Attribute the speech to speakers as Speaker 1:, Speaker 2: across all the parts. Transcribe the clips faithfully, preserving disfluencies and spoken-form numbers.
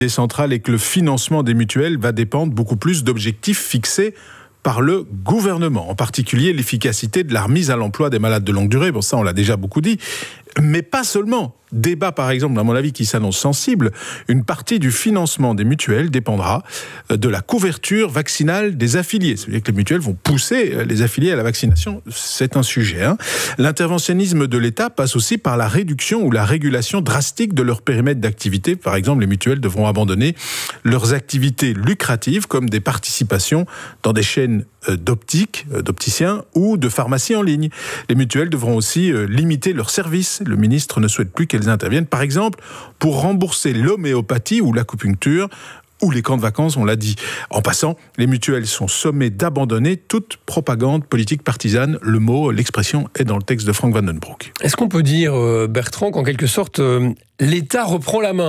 Speaker 1: centrale est que le financement des mutuelles va dépendre beaucoup plus d'objectifs fixés par le gouvernement, en particulier l'efficacité de la remise à l'emploi des malades de longue durée. Bon, ça, on l'a déjà beaucoup dit, mais pas seulement. Débat, par exemple, à mon avis, qui s'annonce sensible, une partie du financement des mutuelles dépendra de la couverture vaccinale des affiliés. C'est-à-dire que les mutuelles vont pousser les affiliés à la vaccination, c'est un sujet. Hein. L'interventionnisme de l'État passe aussi par la réduction ou la régulation drastique de leur périmètre d'activité. Par exemple, les mutuelles devront abandonner leurs activités lucratives, comme des participations dans des chaînes d'optique, d'opticiens ou de pharmacie en ligne. Les mutuelles devront aussi limiter leurs services. Le ministre ne souhaite plus qu'elles interviennent, par exemple, pour rembourser l'homéopathie ou l'acupuncture ou les camps de vacances, on l'a dit. En passant, les mutuelles sont sommées d'abandonner toute propagande politique partisane. Le mot, l'expression est dans le texte de Frank Vandenbroek.
Speaker 2: Est-ce qu'on peut dire, Bertrand, qu'en quelque sorte, euh, l'État reprend la main ?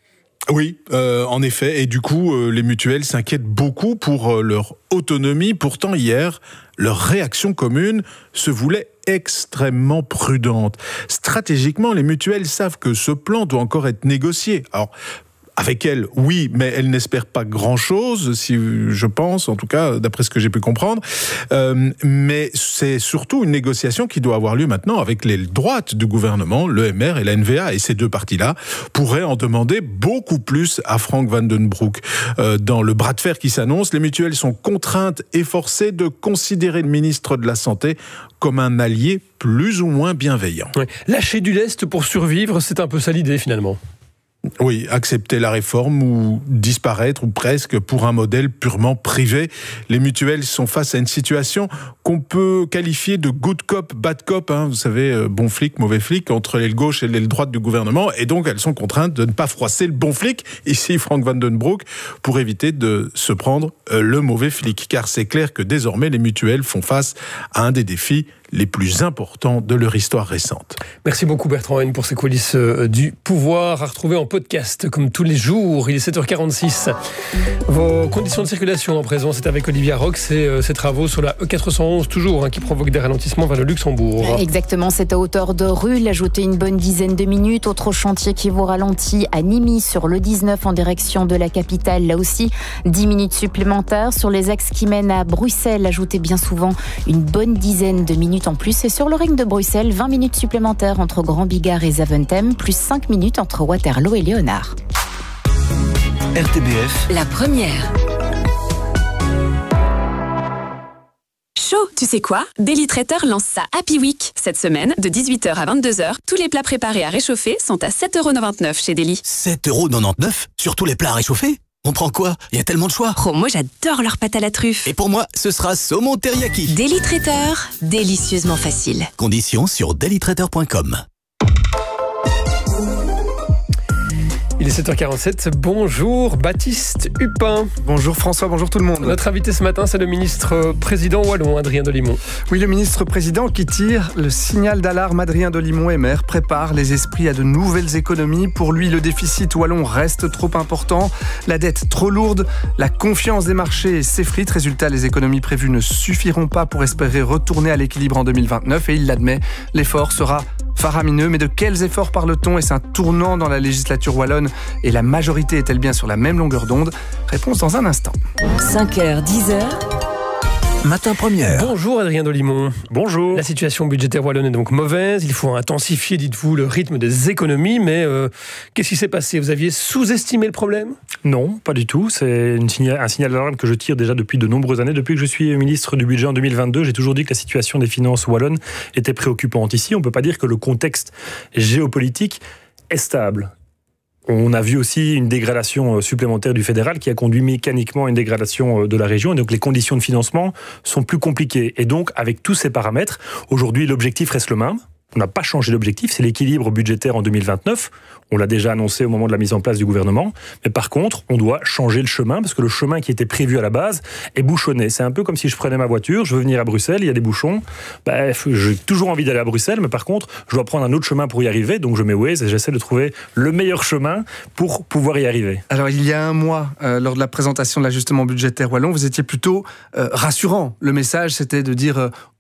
Speaker 1: Oui, euh, en effet. Et du coup, euh, les mutuelles s'inquiètent beaucoup pour euh, leur autonomie. Pourtant, hier, leur réaction commune se voulait extrêmement prudente. Stratégiquement, les mutuelles savent que ce plan doit encore être négocié. Alors, avec elles, oui, mais elles n'espèrent pas grand-chose, si je pense, en tout cas, d'après ce que j'ai pu comprendre. Euh, mais c'est surtout une négociation qui doit avoir lieu maintenant avec les droites du gouvernement, l'E M R et la N V A. Et ces deux partis-là pourraient en demander beaucoup plus à Frank Vandenbroek. Euh, dans le bras de fer qui s'annonce, les mutuelles sont contraintes et forcées de considérer le ministre de la Santé comme un allié plus ou moins bienveillant.
Speaker 2: Ouais. Lâcher du lest pour survivre, c'est un peu ça l'idée, finalement.
Speaker 1: Oui, accepter la réforme ou disparaître, ou presque, pour un modèle purement privé. Les mutuelles sont face à une situation qu'on peut qualifier de good cop, bad cop, hein, vous savez, bon flic, mauvais flic, entre l'aile gauche et l'aile droite du gouvernement, et donc elles sont contraintes de ne pas froisser le bon flic, ici Frank Vandenbroek, pour éviter de se prendre le mauvais flic. Car c'est clair que désormais les mutuelles font face à un des défis les plus importants de leur histoire récente.
Speaker 2: Merci beaucoup Bertrand Haine pour ces coulisses du pouvoir à retrouver en podcast comme tous les jours. Il est sept heures quarante-six. Vos conditions de circulation en présent, c'est avec Olivia Rox et ses travaux sur la E quatre cent onze toujours hein, qui provoquent des ralentissements vers le Luxembourg.
Speaker 3: Exactement, c'est à hauteur de Rulle, ajoutez une bonne dizaine de minutes. Autre chantier qui vous ralentit à Nîmes sur le dix-neuf en direction de la capitale, là aussi dix minutes supplémentaires. Sur les axes qui mènent à Bruxelles, ajoutez bien souvent une bonne dizaine de minutes en plus. Et sur le ring de Bruxelles, vingt minutes supplémentaires entre Grand Bigard et Zaventem, plus cinq minutes entre Waterloo et Léonard.
Speaker 4: R T B F,
Speaker 5: la première. Chaud, tu sais quoi? Daily Traiteur lance sa Happy Week. Cette semaine, de dix-huit heures à vingt-deux heures, tous les plats préparés à réchauffer sont à sept euros quatre-vingt-dix-neuf chez Daily.
Speaker 4: sept euros quatre-vingt-dix-neuf sur tous les plats à réchauffer? On prend quoi? Il y a tellement de choix.
Speaker 5: Oh, moi j'adore leur pâte à la truffe.
Speaker 4: Et pour moi, ce sera saumon teriyaki.
Speaker 5: Daily Traiteur, délicieusement facile.
Speaker 4: Conditions sur daily traiteur point com.
Speaker 2: Il est sept heures quarante-sept. Bonjour Baptiste Hupin.
Speaker 6: Bonjour François, bonjour tout le monde.
Speaker 2: Notre invité ce matin, c'est le ministre-président wallon, Adrien Delimon.
Speaker 6: Oui, le ministre-président qui tire le signal d'alarme. Adrien Delimon est maire, prépare les esprits à de nouvelles économies. Pour lui, le déficit wallon reste trop important, la dette trop lourde, la confiance des marchés s'effrite. Résultat, les économies prévues ne suffiront pas pour espérer retourner à l'équilibre en deux mille vingt-neuf. Et il l'admet, l'effort sera faramineux. Mais de quels efforts parle-t-on? Est-ce un tournant dans la législature wallonne? Et la majorité est-elle bien sur la même longueur d'onde? Réponse dans un instant.
Speaker 5: cinq heures, dix heures.
Speaker 4: Matin première.
Speaker 2: Bonjour Adrien Delimon.
Speaker 6: Bonjour.
Speaker 2: La situation budgétaire wallonne est donc mauvaise. Il faut intensifier, dites-vous, le rythme des économies. Mais euh, qu'est-ce qui s'est passé? Vous aviez sous-estimé le problème?
Speaker 7: Non, pas du tout. C'est une signal, un signal d'alarme que je tire déjà depuis de nombreuses années. Depuis que je suis ministre du budget en deux mille vingt-deux, j'ai toujours dit que la situation des finances wallonnes était préoccupante. Ici, on ne peut pas dire que le contexte géopolitique est stable. On a vu aussi une dégradation supplémentaire du fédéral qui a conduit mécaniquement à une dégradation de la région. Et donc les conditions de financement sont plus compliquées. Et donc avec tous ces paramètres, aujourd'hui l'objectif reste le même. On n'a pas changé d'objectif, c'est l'équilibre budgétaire en deux mille vingt-neuf. On l'a déjà annoncé au moment de la mise en place du gouvernement. Mais par contre, on doit changer le chemin parce que le chemin qui était prévu à la base est bouchonné. C'est un peu comme si je prenais ma voiture, je veux venir à Bruxelles, il y a des bouchons. Ben, j'ai toujours envie d'aller à Bruxelles, mais par contre, je dois prendre un autre chemin pour y arriver. Donc je mets Waze et j'essaie de trouver le meilleur chemin pour pouvoir y arriver.
Speaker 6: Alors il y a un mois, euh, lors de la présentation de l'ajustement budgétaire wallon, vous étiez plutôt euh, rassurant. Le message, c'était de dire... Euh,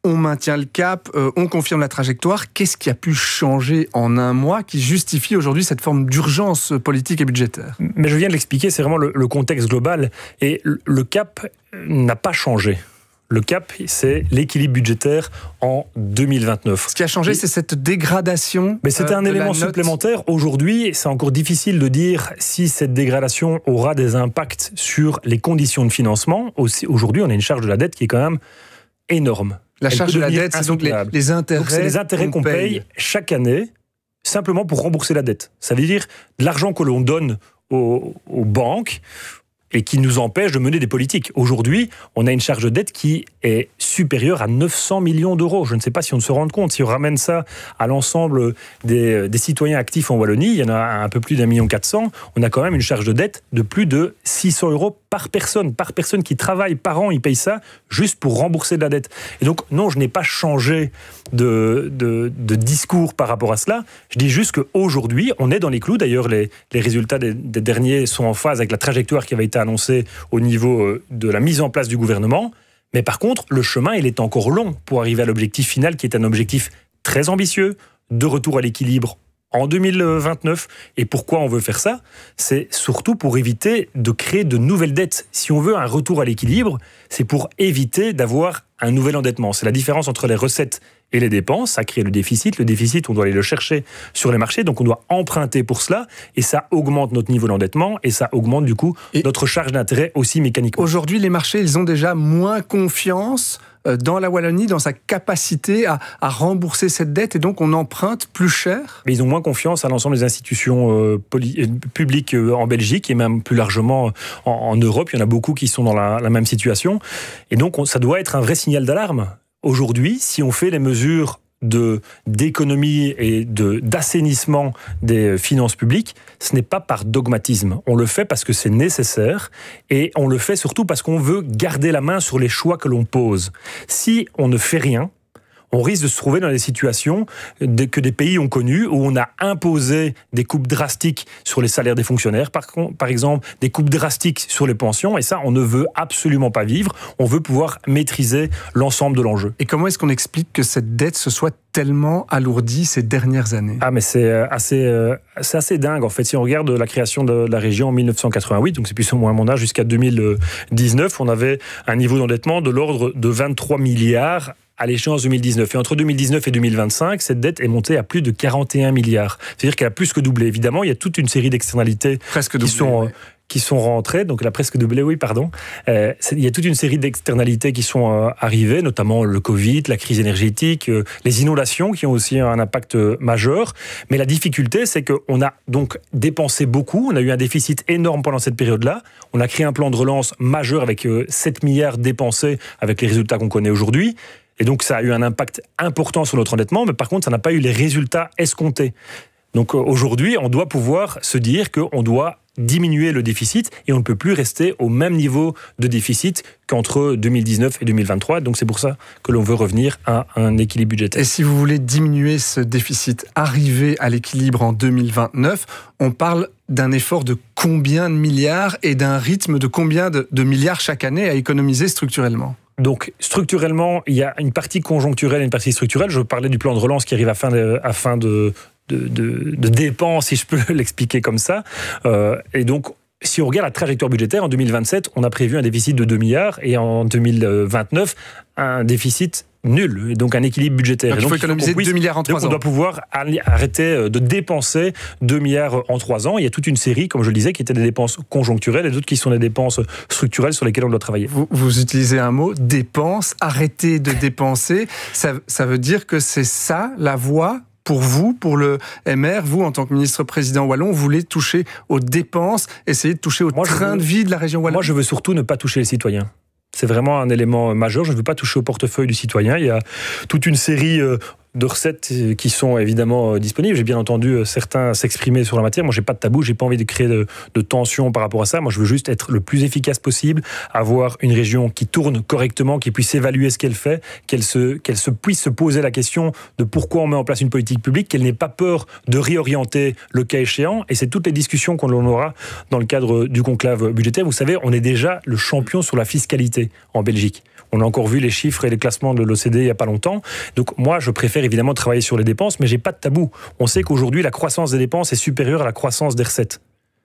Speaker 6: on maintient le cap, euh, on confirme la trajectoire. Qu'est-ce qui a pu changer en un mois qui justifie aujourd'hui cette forme d'urgence politique et budgétaire ?
Speaker 7: Mais je viens de l'expliquer, c'est vraiment le, le contexte global. Et le, le cap n'a pas changé. Le cap, c'est l'équilibre budgétaire en deux mille vingt-neuf.
Speaker 6: Ce qui a changé, et c'est cette dégradation.
Speaker 7: Mais c'était euh, un élément supplémentaire. Aujourd'hui, c'est encore difficile de dire si cette dégradation aura des impacts sur les conditions de financement. Aussi, aujourd'hui, on a une charge de la dette qui est quand même énorme.
Speaker 6: La Elle charge de la dette, c'est donc les, les intérêts,
Speaker 7: donc c'est les intérêts qu'on, qu'on paye. paye chaque année, simplement pour rembourser la dette. Ça veut dire de l'argent que l'on donne aux, aux banques et qui nous empêche de mener des politiques. Aujourd'hui, on a une charge de dette qui est supérieure à neuf cents millions d'euros. Je ne sais pas si on se rend compte. Si on ramène ça à l'ensemble des, des citoyens actifs en Wallonie, il y en a un peu plus d'un million quatre cents, on a quand même une charge de dette de plus de six cents euros par personne. Par personne qui travaille par an, ils payent ça juste pour rembourser de la dette. Et donc, non, je n'ai pas changé de, de, de discours par rapport à cela. Je dis juste qu'aujourd'hui, on est dans les clous. D'ailleurs, les, les résultats des, des derniers sont en phase avec la trajectoire qui avait été annoncé au niveau de la mise en place du gouvernement. Mais par contre, le chemin, il est encore long pour arriver à l'objectif final, qui est un objectif très ambitieux, de retour à l'équilibre en deux mille vingt-neuf. Et pourquoi on veut faire ça ? C'est surtout pour éviter de créer de nouvelles dettes. Si on veut un retour à l'équilibre, c'est pour éviter d'avoir un nouvel endettement. C'est la différence entre les recettes et les dépenses. Ça crée le déficit. Le déficit, on doit aller le chercher sur les marchés. Donc, on doit emprunter pour cela. Et ça augmente notre niveau d'endettement. Et ça augmente, du coup, et notre charge d'intérêt aussi mécaniquement.
Speaker 6: Aujourd'hui, les marchés, ils ont déjà moins confiance dans la Wallonie, dans sa capacité à, à rembourser cette dette. Et donc, on emprunte plus cher.
Speaker 7: Mais ils ont moins confiance à l'ensemble des institutions euh, poli- publiques euh, en Belgique et même plus largement en, en Europe. Il y en a beaucoup qui sont dans la, la même situation. Et donc, on, ça doit être un vrai signal d'alarme. Aujourd'hui, si on fait les mesures de, d'économie et de, d'assainissement des finances publiques, ce n'est pas par dogmatisme. On le fait parce que c'est nécessaire et on le fait surtout parce qu'on veut garder la main sur les choix que l'on pose. Si on ne fait rien, on risque de se trouver dans des situations que des pays ont connues, où on a imposé des coupes drastiques sur les salaires des fonctionnaires, par, par exemple, des coupes drastiques sur les pensions, et ça, on ne veut absolument pas vivre. On veut pouvoir maîtriser l'ensemble de l'enjeu.
Speaker 6: Et comment est-ce qu'on explique que cette dette se soit tellement alourdie ces dernières années ?
Speaker 7: Ah, mais c'est assez, c'est assez dingue, en fait. Si on regarde la création de la région en dix-neuf cent quatre-vingt-huit, donc c'est plus ou moins mon âge, jusqu'à deux mille dix-neuf, on avait un niveau d'endettement de l'ordre de vingt-trois milliards à l'échéance deux mille dix-neuf. Et entre deux mille dix-neuf et deux mille vingt-cinq, cette dette est montée à plus de quarante et un milliards. C'est-à-dire qu'elle a plus que doublé. Évidemment, il y a toute une série d'externalités
Speaker 6: Presque
Speaker 7: qui
Speaker 6: doublé,
Speaker 7: sont...
Speaker 6: oui.
Speaker 7: qui sont rentrées, donc elle a presque doublé, oui, pardon. Euh, il y a toute une série d'externalités qui sont euh, arrivées, notamment le Covid, la crise énergétique, euh, les inondations qui ont aussi un impact euh, majeur. Mais la difficulté, c'est qu'on a donc dépensé beaucoup, on a eu un déficit énorme pendant cette période-là, on a créé un plan de relance majeur avec euh, sept milliards dépensés avec les résultats qu'on connaît aujourd'hui. Et donc, ça a eu un impact important sur notre endettement, mais par contre, ça n'a pas eu les résultats escomptés. Donc, aujourd'hui, on doit pouvoir se dire qu'on doit diminuer le déficit et on ne peut plus rester au même niveau de déficit qu'entre deux mille dix-neuf et deux mille vingt-trois. Donc, c'est pour ça que l'on veut revenir à un équilibre budgétaire.
Speaker 6: Et si vous voulez diminuer ce déficit, arriver à l'équilibre en deux mille vingt-neuf, on parle d'un effort de combien de milliards et d'un rythme de combien de, de milliards chaque année à économiser structurellement ?
Speaker 7: Donc, structurellement, il y a une partie conjoncturelle et une partie structurelle. Je parlais du plan de relance qui arrive à fin de, à fin de, de, de, de dépenses, si je peux l'expliquer comme ça. Euh, et donc, si on regarde la trajectoire budgétaire, en deux mille vingt-sept, on a prévu un déficit de deux milliards et en deux mille vingt-neuf, un déficit nul, et donc un équilibre budgétaire.
Speaker 6: Donc, il faut économiser deux milliards en trois ans.
Speaker 7: Donc on doit pouvoir arrêter de dépenser deux milliards en trois ans. Il y a toute une série, comme je le disais, qui étaient des dépenses conjoncturelles et d'autres qui sont des dépenses structurelles sur lesquelles on doit travailler.
Speaker 6: Vous, vous utilisez un mot, dépenses, arrêter de dépenser. Ça, ça veut dire que c'est ça la voie pour vous, pour le M R, vous en tant que ministre-président wallon, vous voulez toucher aux dépenses, essayer de toucher au Moi, train veux, de vie de la région wallonne ?
Speaker 7: Moi, je veux surtout ne pas toucher les citoyens. C'est vraiment un élément majeur. Je ne veux pas toucher au portefeuille du citoyen. Il y a toute une série de recettes qui sont évidemment disponibles. J'ai bien entendu certains s'exprimer sur la matière. Moi, j'ai pas de tabou, j'ai pas envie de créer de, de tension par rapport à ça. Moi, je veux juste être le plus efficace possible, avoir une région qui tourne correctement, qui puisse évaluer ce qu'elle fait, qu'elle se, qu'elle se puisse se poser la question de pourquoi on met en place une politique publique, qu'elle n'ait pas peur de réorienter le cas échéant. Et c'est toutes les discussions qu'on aura dans le cadre du conclave budgétaire. Vous savez, on est déjà le champion sur la fiscalité en Belgique. On a encore vu les chiffres et les classements de l'O C D il n'y a pas longtemps. Donc moi, je préfère évidemment travailler sur les dépenses, mais j'ai pas de tabou. On sait qu'aujourd'hui, la croissance des dépenses est supérieure à la croissance des recettes.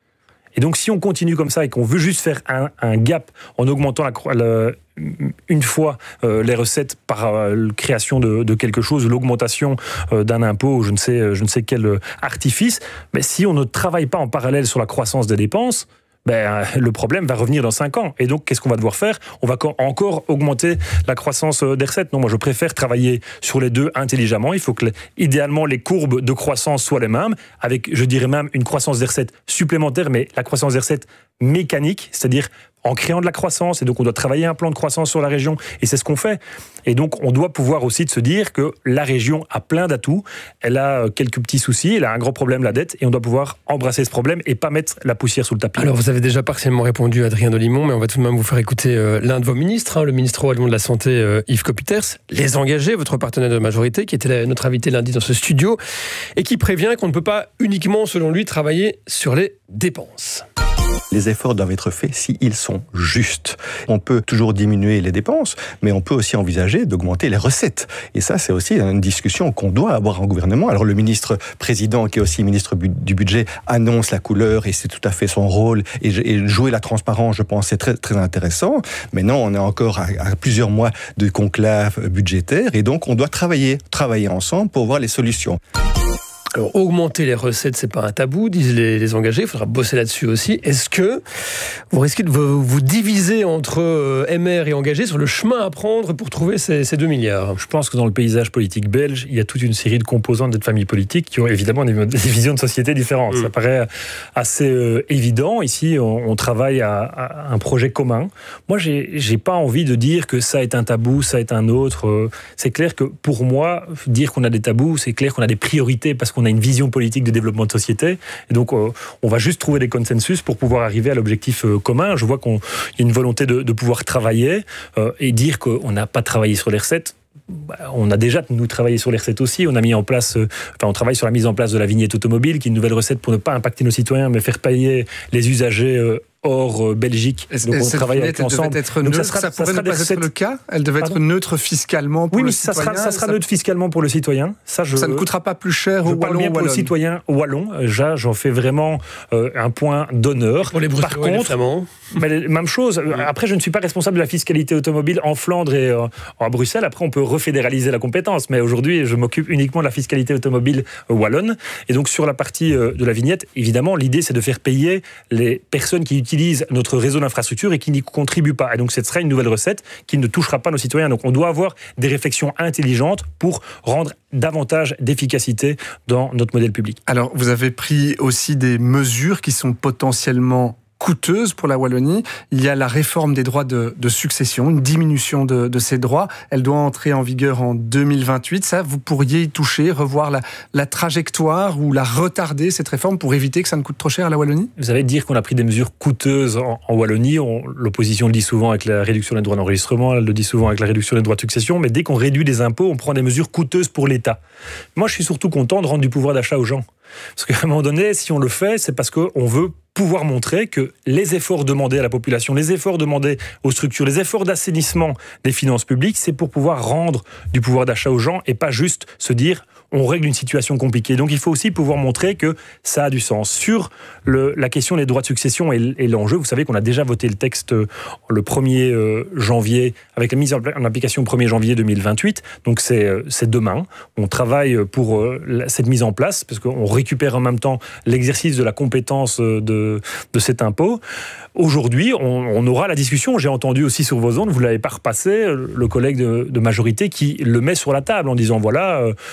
Speaker 7: Et donc, si on continue comme ça et qu'on veut juste faire un, un gap en augmentant la, la, une fois euh, les recettes par euh, création de, de quelque chose, l'augmentation euh, d'un impôt, je ne sais, je ne sais quel artifice, mais si on ne travaille pas en parallèle sur la croissance des dépenses, ben, le problème va revenir dans cinq ans. Et donc, qu'est-ce qu'on va devoir faire? On va encore augmenter la croissance des recettes. Non, moi, je préfère travailler sur les deux intelligemment. Il faut que, idéalement, les courbes de croissance soient les mêmes, avec, je dirais même, une croissance des recettes supplémentaire, mais la croissance des recettes mécanique, c'est-à-dire en créant de la croissance, et donc on doit travailler un plan de croissance sur la région, et c'est ce qu'on fait. Et donc on doit pouvoir aussi de se dire que la région a plein d'atouts, elle a quelques petits soucis, elle a un gros problème, la dette, et on doit pouvoir embrasser ce problème et pas mettre la poussière sous le tapis.
Speaker 2: Alors vous avez déjà partiellement répondu, Adrien Delimon, mais on va tout de même vous faire écouter euh, l'un de vos ministres, hein, le ministre wallon de la Santé, euh, Yves Copiters, les engagés, votre partenaire de majorité, qui était notre invité lundi dans ce studio, et qui prévient qu'on ne peut pas uniquement, selon lui, travailler sur les dépenses.
Speaker 8: Les efforts doivent être faits s'ils sont justes. On peut toujours diminuer les dépenses, mais on peut aussi envisager d'augmenter les recettes. Et ça, c'est aussi une discussion qu'on doit avoir en gouvernement. Alors le ministre-président, qui est aussi ministre du budget, annonce la couleur, et c'est tout à fait son rôle. Et jouer la transparence, je pense, c'est très, très intéressant. Mais non, on est encore à, à plusieurs mois de conclave budgétaire, et donc on doit travailler, travailler ensemble pour voir les solutions.
Speaker 2: Alors, augmenter les recettes, c'est pas un tabou, disent les, les engagés. Il faudra bosser là-dessus aussi. Est-ce que vous risquez de vous, vous diviser entre euh, M R et engagés sur le chemin à prendre pour trouver ces, ces deux milliards?
Speaker 7: Je pense que dans le paysage politique belge, il y a toute une série de composantes de familles politiques qui ont évidemment des, des visions de société différentes. Mmh. Ça paraît assez euh, évident. Ici, on, on travaille à, à un projet commun. Moi, j'ai, j'ai pas envie de dire que ça est un tabou, ça est un autre. C'est clair que pour moi, dire qu'on a des tabous, c'est clair qu'on a des priorités parce qu'on a une vision politique de développement de société. Et donc, euh, on va juste trouver des consensus pour pouvoir arriver à l'objectif euh, commun. Je vois qu'il y a une volonté de, de pouvoir travailler euh, et dire qu'on n'a pas travaillé sur les recettes. Bah, on a déjà, nous, travaillé sur les recettes aussi. On a mis en place, euh, enfin, on travaille sur la mise en place de la vignette automobile, qui est une nouvelle recette pour ne pas impacter nos citoyens, mais faire payer les usagers euh, hors euh, Belgique.
Speaker 6: Est-ce,
Speaker 7: donc on
Speaker 6: cette
Speaker 7: travaille
Speaker 6: vignette,
Speaker 7: avec ensemble.
Speaker 6: Devait être neutre,
Speaker 7: donc ça, sera,
Speaker 6: ça pourrait
Speaker 7: ça sera
Speaker 6: ne pas
Speaker 7: recettes...
Speaker 6: être le cas. Elle devait
Speaker 7: Pardon
Speaker 6: être neutre fiscalement pour
Speaker 7: oui,
Speaker 6: le
Speaker 7: mais
Speaker 6: citoyen.
Speaker 7: ça sera, ça sera
Speaker 6: ça...
Speaker 7: neutre fiscalement pour le citoyen. Ça, je,
Speaker 6: ça ne coûtera pas plus cher au
Speaker 7: je parle
Speaker 6: wallon
Speaker 7: bien pour le citoyen wallon. Déjà, j'en fais vraiment euh, un point d'honneur.
Speaker 2: Pour les Bruxellois,
Speaker 7: par contre,
Speaker 2: vraiment.
Speaker 7: Mais même chose. Après, je ne suis pas responsable de la fiscalité automobile en Flandre et euh, à Bruxelles. Après, on peut refédéraliser la compétence. Mais aujourd'hui, je m'occupe uniquement de la fiscalité automobile euh, wallonne. Et donc, sur la partie euh, de la vignette, évidemment, l'idée, c'est de faire payer les personnes qui utilisent notre réseau d'infrastructure et qui n'y contribuent pas. Et donc, ce sera une nouvelle recette qui ne touchera pas nos citoyens. Donc, on doit avoir des réflexions intelligentes pour rendre davantage d'efficacité dans notre modèle public.
Speaker 6: Alors, vous avez pris aussi des mesures qui sont potentiellement coûteuse pour la Wallonie. Il y a la réforme des droits de, de succession, une diminution de, de ces droits. Elle doit entrer en vigueur en deux mille vingt-huit. Ça, vous pourriez y toucher, revoir la, la trajectoire ou la retarder, cette réforme, pour éviter que ça ne coûte trop cher à la Wallonie?
Speaker 7: Vous savez, dire qu'on a pris des mesures coûteuses en, en Wallonie, on, l'opposition le dit souvent avec la réduction des droits d'enregistrement, elle le dit souvent avec la réduction des droits de succession, mais dès qu'on réduit les impôts, on prend des mesures coûteuses pour l'État. Moi, je suis surtout content de rendre du pouvoir d'achat aux gens. Parce qu'à un moment donné, si on le fait, c'est parce qu'on veut pouvoir montrer que les efforts demandés à la population, les efforts demandés aux structures, les efforts d'assainissement des finances publiques, c'est pour pouvoir rendre du pouvoir d'achat aux gens et pas juste se dire on règle une situation compliquée. Donc il faut aussi pouvoir montrer que ça a du sens. Sur le, la question des droits de succession et, et l'enjeu, vous savez qu'on a déjà voté le texte le premier janvier, avec la mise en, en application premier janvier deux mille vingt-huit, donc c'est, c'est demain. On travaille pour cette mise en place, parce qu'on récupère en même temps l'exercice de la compétence de, de cet impôt. Aujourd'hui, on, on aura la discussion, j'ai entendu aussi sur vos ondes, vous ne l'avez pas repassé, le collègue de, de majorité qui le met sur la table en disant voilà, on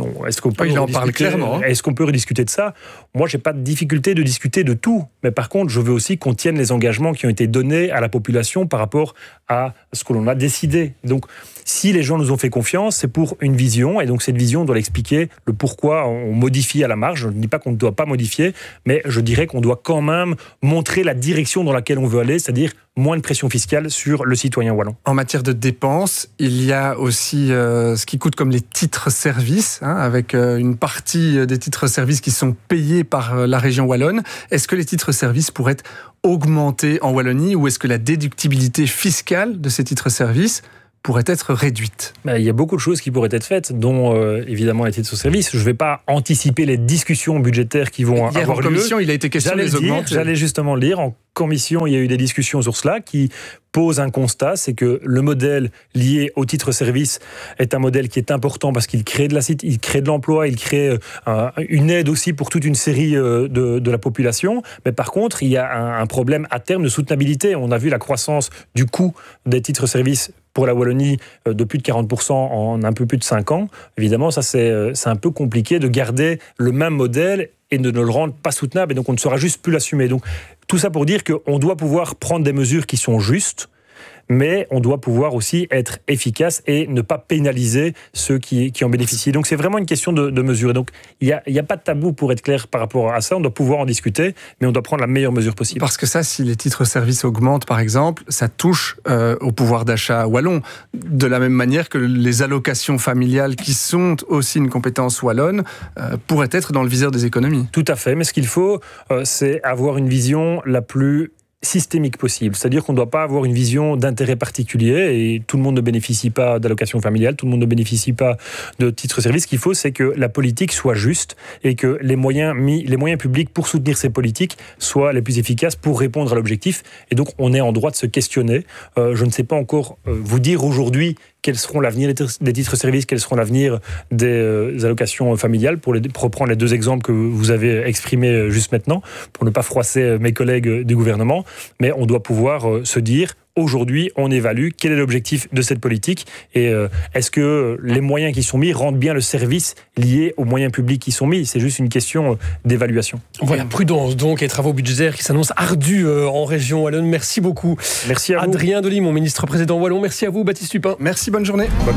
Speaker 7: on, est-ce qu'on peut
Speaker 6: il en parle clairement.
Speaker 7: Est-ce qu'on peut rediscuter de ça? Moi, j'ai pas de difficulté de discuter de tout, mais par contre, je veux aussi qu'on tienne les engagements qui ont été donnés à la population par rapport à ce que l'on a décidé. Donc, si les gens nous ont fait confiance, c'est pour une vision, et donc cette vision, on doit l'expliquer, le pourquoi on modifie à la marge. Je ne dis pas qu'on ne doit pas modifier, mais je dirais qu'on doit quand même montrer la direction dans laquelle on veut aller, c'est-à-dire moins de pression fiscale sur le citoyen wallon.
Speaker 6: En matière de dépenses, il y a aussi euh, ce qui coûte comme les titres-services, hein, avec euh, une partie des titres-services qui sont payés par euh, la région wallonne. Est-ce que les titres-services pourraient augmenter en Wallonie, ou est-ce que la déductibilité fiscale de ces titres-services pourrait être réduite?
Speaker 7: Il y a beaucoup de choses qui pourraient être faites, dont euh, évidemment les titres de service. Je ne vais pas anticiper les discussions budgétaires qui vont
Speaker 6: Hier,
Speaker 7: avoir
Speaker 6: en
Speaker 7: lieu.
Speaker 6: commission, il a été question de les augmenter.
Speaker 7: J'allais justement le dire. En commission, il y a eu des discussions sur cela qui posent un constat, c'est que le modèle lié au titre service est un modèle qui est important parce qu'il crée de la, il crée de l'emploi, il crée euh, une aide aussi pour toute une série euh, de, de la population. Mais par contre, il y a un, un problème à terme de soutenabilité. On a vu la croissance du coût des titres services pour la Wallonie euh, de plus de quarante pour cent en un peu plus de cinq ans. Évidemment, ça c'est, euh, c'est un peu compliqué de garder le même modèle et de ne le rendre pas soutenable, et donc on ne saura juste plus l'assumer. Donc tout ça pour dire qu'on doit pouvoir prendre des mesures qui sont justes, mais on doit pouvoir aussi être efficace et ne pas pénaliser ceux qui, qui en bénéficient. Donc c'est vraiment une question de, de mesure. Et donc il n'y a, y a pas de tabou, pour être clair par rapport à ça. On doit pouvoir en discuter, mais on doit prendre la meilleure mesure possible.
Speaker 6: Parce que ça, si les titres-services augmentent, par exemple, ça touche euh, au pouvoir d'achat wallon. De la même manière que les allocations familiales, qui sont aussi une compétence wallonne, euh, pourraient être dans le viseur des économies.
Speaker 7: Tout à fait. Mais ce qu'il faut, euh, c'est avoir une vision la plus systémique possible. C'est-à-dire qu'on ne doit pas avoir une vision d'intérêt particulier, et tout le monde ne bénéficie pas d'allocation familiale, tout le monde ne bénéficie pas de titre-service. Ce qu'il faut, c'est que la politique soit juste et que les moyens mis, les moyens publics pour soutenir ces politiques soient les plus efficaces pour répondre à l'objectif. Et donc, on est en droit de se questionner. Euh, je ne sais pas encore euh, vous dire aujourd'hui quels seront l'avenir des titres-services, quels seront l'avenir des euh, allocations familiales, pour, les, pour reprendre les deux exemples que vous avez exprimés juste maintenant, pour ne pas froisser mes collègues du gouvernement. Mais on doit pouvoir euh, se dire, aujourd'hui, on évalue quel est l'objectif de cette politique, et euh, est-ce que les moyens qui sont mis rendent bien le service lié aux moyens publics qui sont mis? C'est juste une question d'évaluation.
Speaker 2: Voilà, prudence donc, et travaux budgétaires qui s'annoncent ardus euh, en région wallonne. Merci beaucoup.
Speaker 7: Merci à vous.
Speaker 2: Adrien Delimon, ministre-président wallon. Merci à vous, Baptiste Tupin.
Speaker 6: Merci, bonne journée.
Speaker 7: Bonne...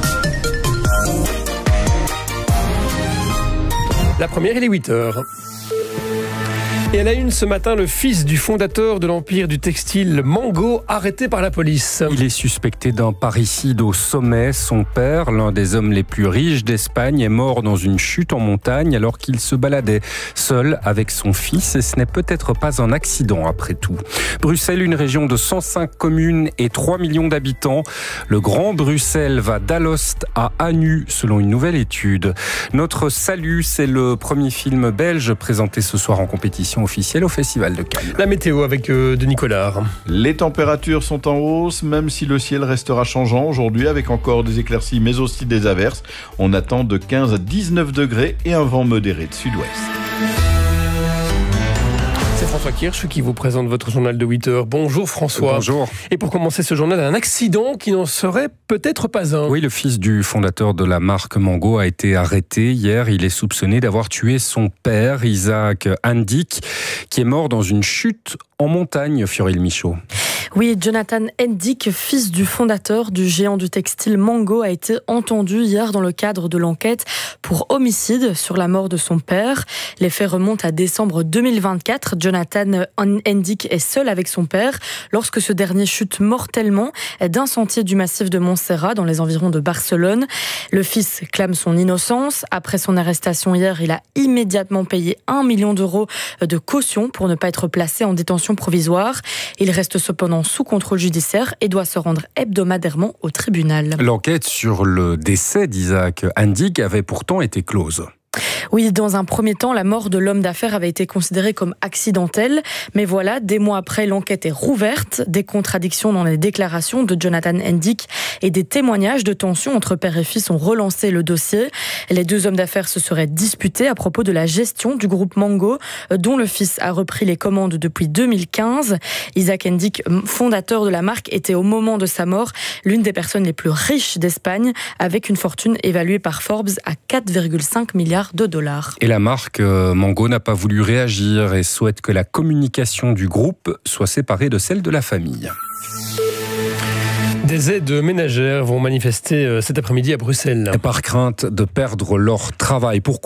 Speaker 2: La première, il est huit heures. Et à la une ce matin, le fils du fondateur de l'empire du textile Mango, arrêté par la police.
Speaker 9: Il est suspecté d'un parricide au sommet. Son père, l'un des hommes les plus riches d'Espagne, est mort dans une chute en montagne alors qu'il se baladait seul avec son fils. Et ce n'est peut-être pas un accident après tout. Bruxelles, une région de cent cinq communes et trois millions d'habitants. Le Grand Bruxelles va d'Alost à Anu, selon une nouvelle étude. Notre salut, c'est le premier film belge présenté ce soir en compétition officielle au Festival de Cannes.
Speaker 2: La météo avec euh, Denis Collard.
Speaker 10: Les températures sont en hausse, même si le ciel restera changeant aujourd'hui, avec encore des éclaircies mais aussi des averses. On attend de quinze à dix-neuf degrés et un vent modéré de sud-ouest.
Speaker 2: C'est François Kirsch qui vous présente votre journal de huit heures. Bonjour François.
Speaker 9: Bonjour.
Speaker 2: Et pour commencer ce journal, un accident qui n'en serait peut-être pas un.
Speaker 9: Oui, le fils du fondateur de la marque Mango a été arrêté hier. Il est soupçonné d'avoir tué son père, Isaac Hendick, qui est mort dans une chute en montagne, Fioril Michaud.
Speaker 11: Oui, Jonathan Hendick, fils du fondateur du géant du textile Mango, a été entendu hier dans le cadre de l'enquête pour homicide sur la mort de son père. Les faits remontent à décembre deux mille vingt-quatre. Jonathan Hendick est seul avec son père lorsque ce dernier chute mortellement d'un sentier du massif de Montserrat dans les environs de Barcelone. Le fils clame son innocence. Après son arrestation hier, il a immédiatement payé un million d'euros de caution pour ne pas être placé en détention provisoire. Il reste cependant sous contrôle judiciaire et doit se rendre hebdomadairement au tribunal.
Speaker 9: L'enquête sur le décès d'Isaac Hendick avait pourtant été close.
Speaker 11: Oui, dans un premier temps, la mort de l'homme d'affaires avait été considérée comme accidentelle. Mais voilà, des mois après, l'enquête est rouverte. Des contradictions dans les déclarations de Jonathan Hendick et des témoignages de tensions entre père et fils ont relancé le dossier. Les deux hommes d'affaires se seraient disputés à propos de la gestion du groupe Mango, dont le fils a repris les commandes depuis deux mille quinze. Isaac Hendick, fondateur de la marque, était au moment de sa mort l'une des personnes les plus riches d'Espagne, avec une fortune évaluée par Forbes à quatre virgule cinq milliards de dollars.
Speaker 9: Et la marque euh, Mango n'a pas voulu réagir et souhaite que la communication du groupe soit séparée de celle de la famille.
Speaker 2: Des aides ménagères vont manifester cet après-midi à Bruxelles.
Speaker 9: Par crainte de perdre leur travail. Pourquoi ?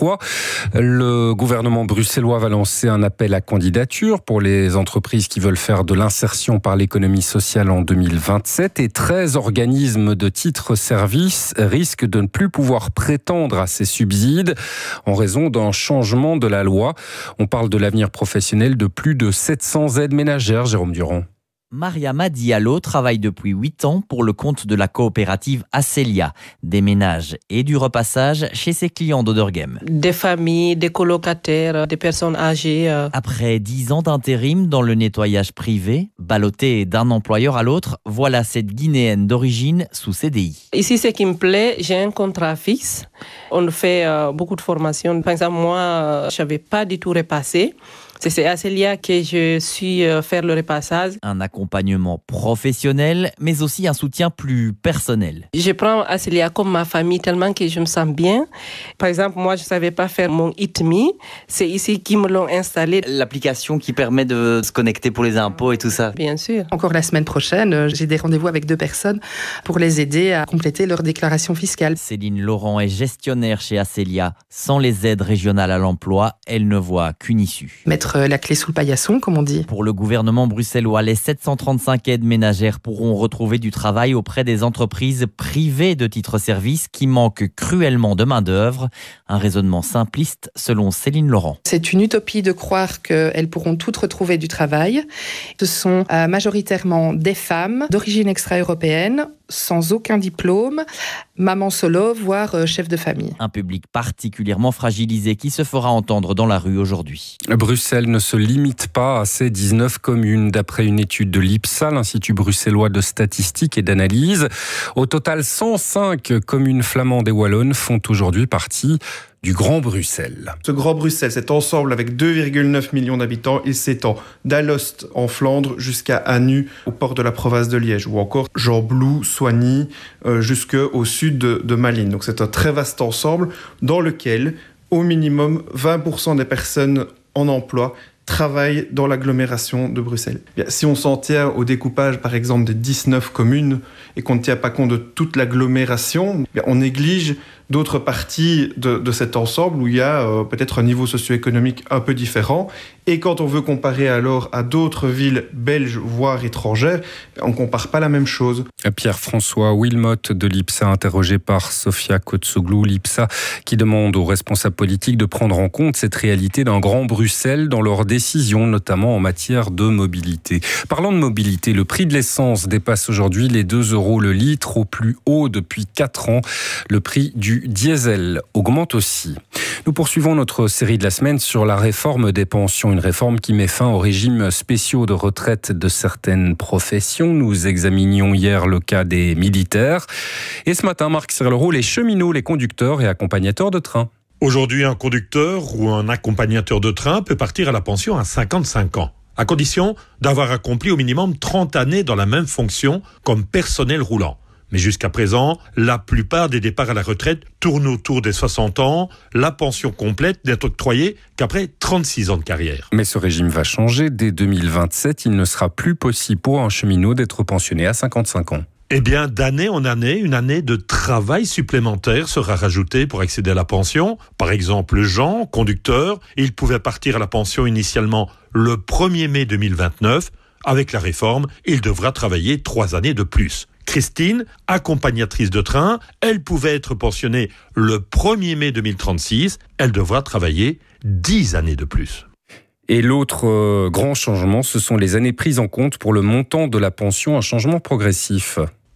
Speaker 9: Le gouvernement bruxellois va lancer un appel à candidature pour les entreprises qui veulent faire de l'insertion par l'économie sociale en deux mille vingt-sept et treize organismes de titres-services risquent de ne plus pouvoir prétendre à ces subsides en raison d'un changement de la loi. On parle de l'avenir professionnel de plus de sept cents aides ménagères, Jérôme Durand.
Speaker 12: Mariama Diallo travaille depuis huit ans pour le compte de la coopérative Acelia, des ménages et du repassage chez ses clients d'Oderghem.
Speaker 13: Des familles, des colocataires, des personnes âgées.
Speaker 12: Après dix ans d'intérim dans le nettoyage privé, ballottée d'un employeur à l'autre, voilà cette Guinéenne d'origine sous C D I.
Speaker 13: Ici, ce qui me plaît, j'ai un contrat fixe. On fait euh, beaucoup de formations. Par exemple, moi, euh, je n'avais pas du tout repassé. C'est à Celia que je suis euh, faire le repassage.
Speaker 12: Un accompagnement professionnel, mais aussi un soutien plus personnel.
Speaker 13: Je prends Acelia comme ma famille tellement que je me sens bien. Par exemple, moi, je ne savais pas faire mon I T M I. C'est ici qu'ils me l'ont installé.
Speaker 12: L'application qui permet de se connecter pour les impôts et tout ça.
Speaker 13: Bien sûr.
Speaker 14: Encore la semaine prochaine, j'ai des rendez-vous avec deux personnes pour les aider à compléter leur déclaration fiscale.
Speaker 12: Céline Laurent est gestionnaire chez Acelia. Sans les aides régionales à l'emploi, elle ne voit qu'une issue.
Speaker 14: Mettre la clé sous le paillasson, comme on dit.
Speaker 12: Pour le gouvernement bruxellois, les sept cent trente-cinq aides ménagères pourront retrouver du travail auprès des entreprises privées de titres-services qui manquent cruellement de main-d'œuvre. Un raisonnement simpliste selon Céline Laurent.
Speaker 14: C'est une utopie de croire qu'elles pourront toutes retrouver du travail. Ce sont euh, majoritairement des femmes d'origine extra-européenne, sans aucun diplôme, maman solo, voire euh, chef de famille.
Speaker 12: Un public particulièrement fragilisé qui se fera entendre dans la rue aujourd'hui.
Speaker 9: Bruxelles ne se limite pas à ces dix-neuf communes. D'après une étude de l'I P S A, l'Institut bruxellois de statistique et d'analyse, au total, cent cinq communes flamandes et wallonnes font aujourd'hui partie du Grand Bruxelles.
Speaker 15: Ce Grand Bruxelles, cet ensemble avec deux virgule neuf millions d'habitants, il s'étend d'Alost en Flandre jusqu'à Anu au port de la province de Liège, ou encore Gembloux, Soigny, euh, jusqu'au sud de, de Malines. Donc c'est un très vaste ensemble dans lequel, au minimum, vingt pour cent des personnes en emploi travaillent dans l'agglomération de Bruxelles. Bien, si on s'en tient au découpage, par exemple, des dix-neuf communes et qu'on ne tient pas compte de toute l'agglomération, bien, on néglige d'autres parties de, de cet ensemble où il y a euh, peut-être un niveau socio-économique un peu différent. Et quand on veut comparer alors à d'autres villes belges, voire étrangères, on ne compare pas la même chose.
Speaker 9: Pierre-François Wilmot de l'I P S A, interrogé par Sofia Kotsoglou, l'I P S A, qui demande aux responsables politiques de prendre en compte cette réalité d'un Grand Bruxelles dans leurs décisions, notamment en matière de mobilité. Parlant de mobilité, le prix de l'essence dépasse aujourd'hui les deux euros le litre, au plus haut depuis quatre ans. Le prix du diesel augmente aussi. Nous poursuivons notre série de la semaine sur la réforme des pensions, une réforme qui met fin aux régimes spéciaux de retraite de certaines professions. Nous examinions hier le cas des militaires. Et ce matin, Marc Serleroux, les cheminots, les conducteurs et accompagnateurs de train.
Speaker 16: Aujourd'hui, un conducteur ou un accompagnateur de train peut partir à la pension à cinquante-cinq ans, à condition d'avoir accompli au minimum trente années dans la même fonction comme personnel roulant. Mais jusqu'à présent, la plupart des départs à la retraite tournent autour des soixante ans. La pension complète n'est octroyée qu'après trente-six ans de carrière.
Speaker 9: Mais ce régime va changer. Dès deux mille vingt-sept, il ne sera plus possible pour un cheminot d'être pensionné à cinquante-cinq ans.
Speaker 16: Eh bien, d'année en année, une année de travail supplémentaire sera rajoutée pour accéder à la pension. Par exemple, Jean, conducteur, il pouvait partir à la pension initialement le premier mai deux mille vingt-neuf. Avec la réforme, il devra travailler trois années de plus. Christine, accompagnatrice de train, elle pouvait être pensionnée le premier mai deux mille trente-six. Elle devra travailler dix années de plus.
Speaker 9: Et l'autre euh, grand changement, ce sont les années prises en compte pour le montant de la pension, un changement progressif.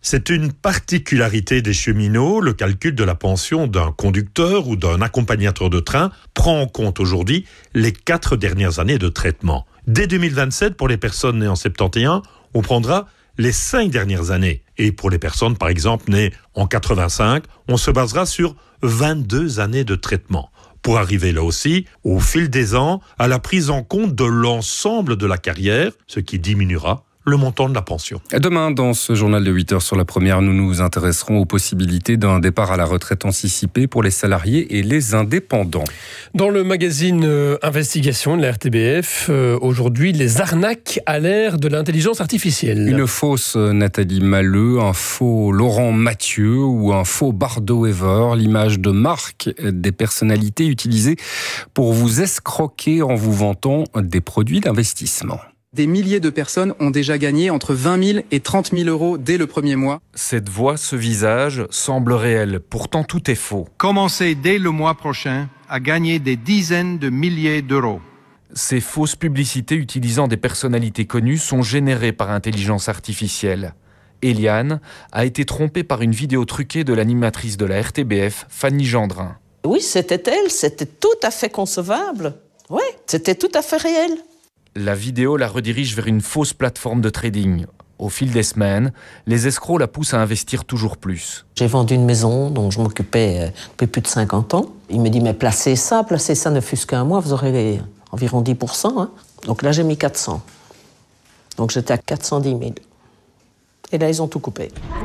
Speaker 16: C'est une particularité des cheminots. Le calcul de la pension d'un conducteur ou d'un accompagnateur de train prend en compte aujourd'hui les quatre dernières années de traitement. Dès deux mille vingt-sept, pour les personnes nées en soixante et onze, on prendra les cinq dernières années. Et pour les personnes, par exemple, nées en quatre-vingt-cinq, on se basera sur vingt-deux années de traitement. Pour arriver là aussi, au fil des ans, à la prise en compte de l'ensemble de la carrière, ce qui diminuera le montant de la pension.
Speaker 9: Demain, dans ce journal de huit heures sur la première, nous nous intéresserons aux possibilités d'un départ à la retraite anticipée pour les salariés et les indépendants.
Speaker 2: Dans le magazine euh, Investigation de la R T B F, euh, aujourd'hui, les arnaques à l'ère de l'intelligence artificielle.
Speaker 9: Une fausse Nathalie Malleux, un faux Laurent Mathieu ou un faux Bardot Ever, l'image de marque des personnalités utilisées pour vous escroquer en vous vantant des produits d'investissement.
Speaker 17: Des milliers de personnes ont déjà gagné entre vingt mille et trente mille euros dès le premier mois.
Speaker 18: Cette voix, ce visage, semble réel. Pourtant, tout est faux.
Speaker 19: Commencez dès le mois prochain à gagner des dizaines de milliers d'euros.
Speaker 18: Ces fausses publicités utilisant des personnalités connues sont générées par intelligence artificielle. Eliane a été trompée par une vidéo truquée de l'animatrice de la R T B F, Fanny Gendrin.
Speaker 20: Oui, c'était elle. C'était tout à fait concevable. Oui, c'était tout à fait réel.
Speaker 18: La vidéo la redirige vers une fausse plateforme de trading. Au fil des semaines, les escrocs la poussent à investir toujours plus.
Speaker 20: J'ai vendu une maison dont je m'occupais depuis plus de cinquante ans. Il me dit, mais placez ça, placez ça ne fût-ce qu'un mois, vous aurez environ dix pour cent. Hein. Donc là, j'ai mis quatre cents. Donc j'étais à quatre cent dix mille. Et là, ils ont tout coupé.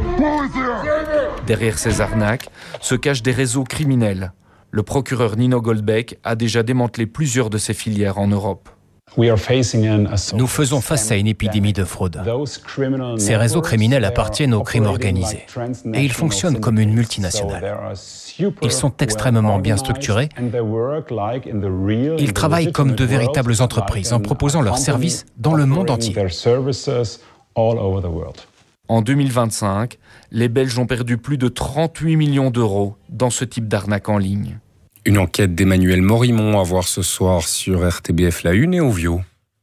Speaker 18: Derrière ces arnaques se cachent des réseaux criminels. Le procureur Nino Goldbeck a déjà démantelé plusieurs de ces filières en Europe.
Speaker 21: Nous faisons face à une épidémie de fraude. Ces réseaux criminels appartiennent au crime organisé et ils fonctionnent comme une multinationale. Ils sont extrêmement bien structurés. Ils travaillent comme de véritables entreprises en proposant leurs services dans le monde entier.
Speaker 18: En deux mille vingt-cinq, les Belges ont perdu plus de trente-huit millions d'euros dans ce type d'arnaque en ligne.
Speaker 9: Une enquête d'Emmanuel Morimont à voir ce soir sur R T B F La Une et Ovio.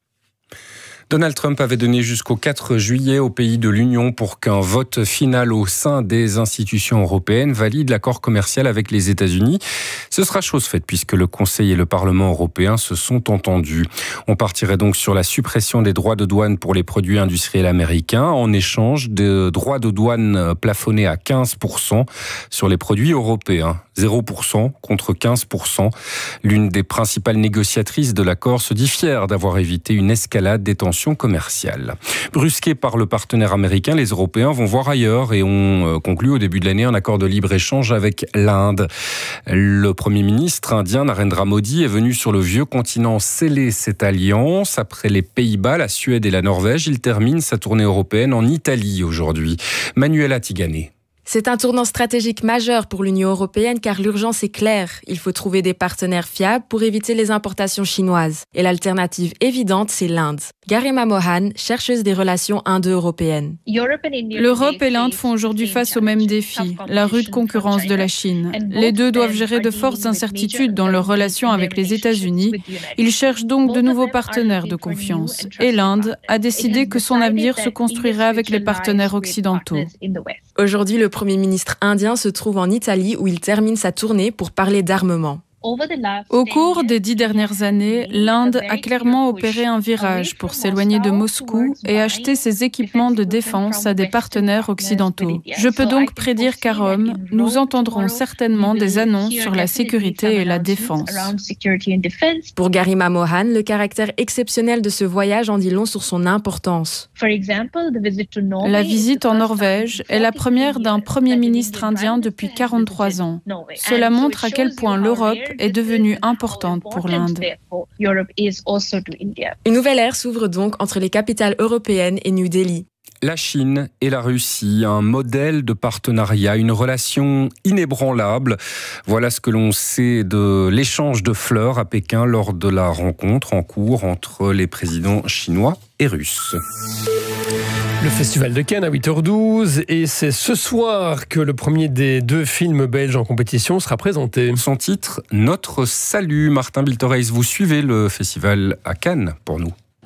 Speaker 9: Donald Trump avait donné jusqu'au quatre juillet au pays de l'Union pour qu'un vote final au sein des institutions européennes valide l'accord commercial avec les États-Unis. Ce sera chose faite puisque le Conseil et le Parlement européen se sont entendus. On partirait donc sur la suppression des droits de douane pour les produits industriels américains en échange de droits de douane plafonnés à quinze pour cent sur les produits européens. zéro pour cent contre quinze pour cent. L'une des principales négociatrices de l'accord se dit fière d'avoir évité une escalade des tensions commerciales. Brusqués par le partenaire américain, les Européens vont voir ailleurs et ont conclu au début de l'année un accord de libre-échange avec l'Inde. Le Premier ministre indien Narendra Modi est venu sur le vieux continent sceller cette alliance. Après les Pays-Bas, la Suède et la Norvège, il termine sa tournée européenne en Italie aujourd'hui. Manuela Tigané.
Speaker 22: C'est un tournant stratégique majeur pour l'Union européenne car l'urgence est claire. Il faut trouver des partenaires fiables pour éviter les importations chinoises. Et l'alternative évidente, c'est l'Inde. Garima Mohan, chercheuse des relations indo-européennes.
Speaker 23: L'Europe et l'Inde font aujourd'hui face au même défi, la rude concurrence de la Chine. Les deux doivent gérer de fortes incertitudes dans leurs relations avec les États-Unis. Ils cherchent donc de nouveaux partenaires de confiance. Et l'Inde a décidé que son avenir se construirait avec les partenaires occidentaux.
Speaker 22: Aujourd'hui, le Premier ministre indien se trouve en Italie où il termine sa tournée pour parler d'armement.
Speaker 23: Au cours des dix dernières années, l'Inde a clairement opéré un virage pour s'éloigner de Moscou et acheter ses équipements de défense à des partenaires occidentaux. Je peux donc prédire qu'à Rome, nous entendrons certainement des annonces sur la sécurité et la défense.
Speaker 22: Pour Garima Mohan, le caractère exceptionnel de ce voyage en dit long sur son importance.
Speaker 23: La visite en Norvège est la première d'un Premier ministre indien depuis quarante-trois ans. Cela montre à quel point l'Europe est devenue importante pour l'Inde.
Speaker 22: Une nouvelle ère s'ouvre donc entre les capitales européennes et New Delhi.
Speaker 9: La Chine et la Russie, un modèle de partenariat, une relation inébranlable. Voilà ce que l'on sait de l'échange de fleurs à Pékin lors de la rencontre en cours entre les présidents chinois et russes.
Speaker 2: Le Festival de Cannes à huit heures douze et c'est ce soir que le premier des deux films belges en compétition sera présenté.
Speaker 9: Son titre, Notre Salut. Martin Biltoreis, vous suivez le festival à Cannes pour nous.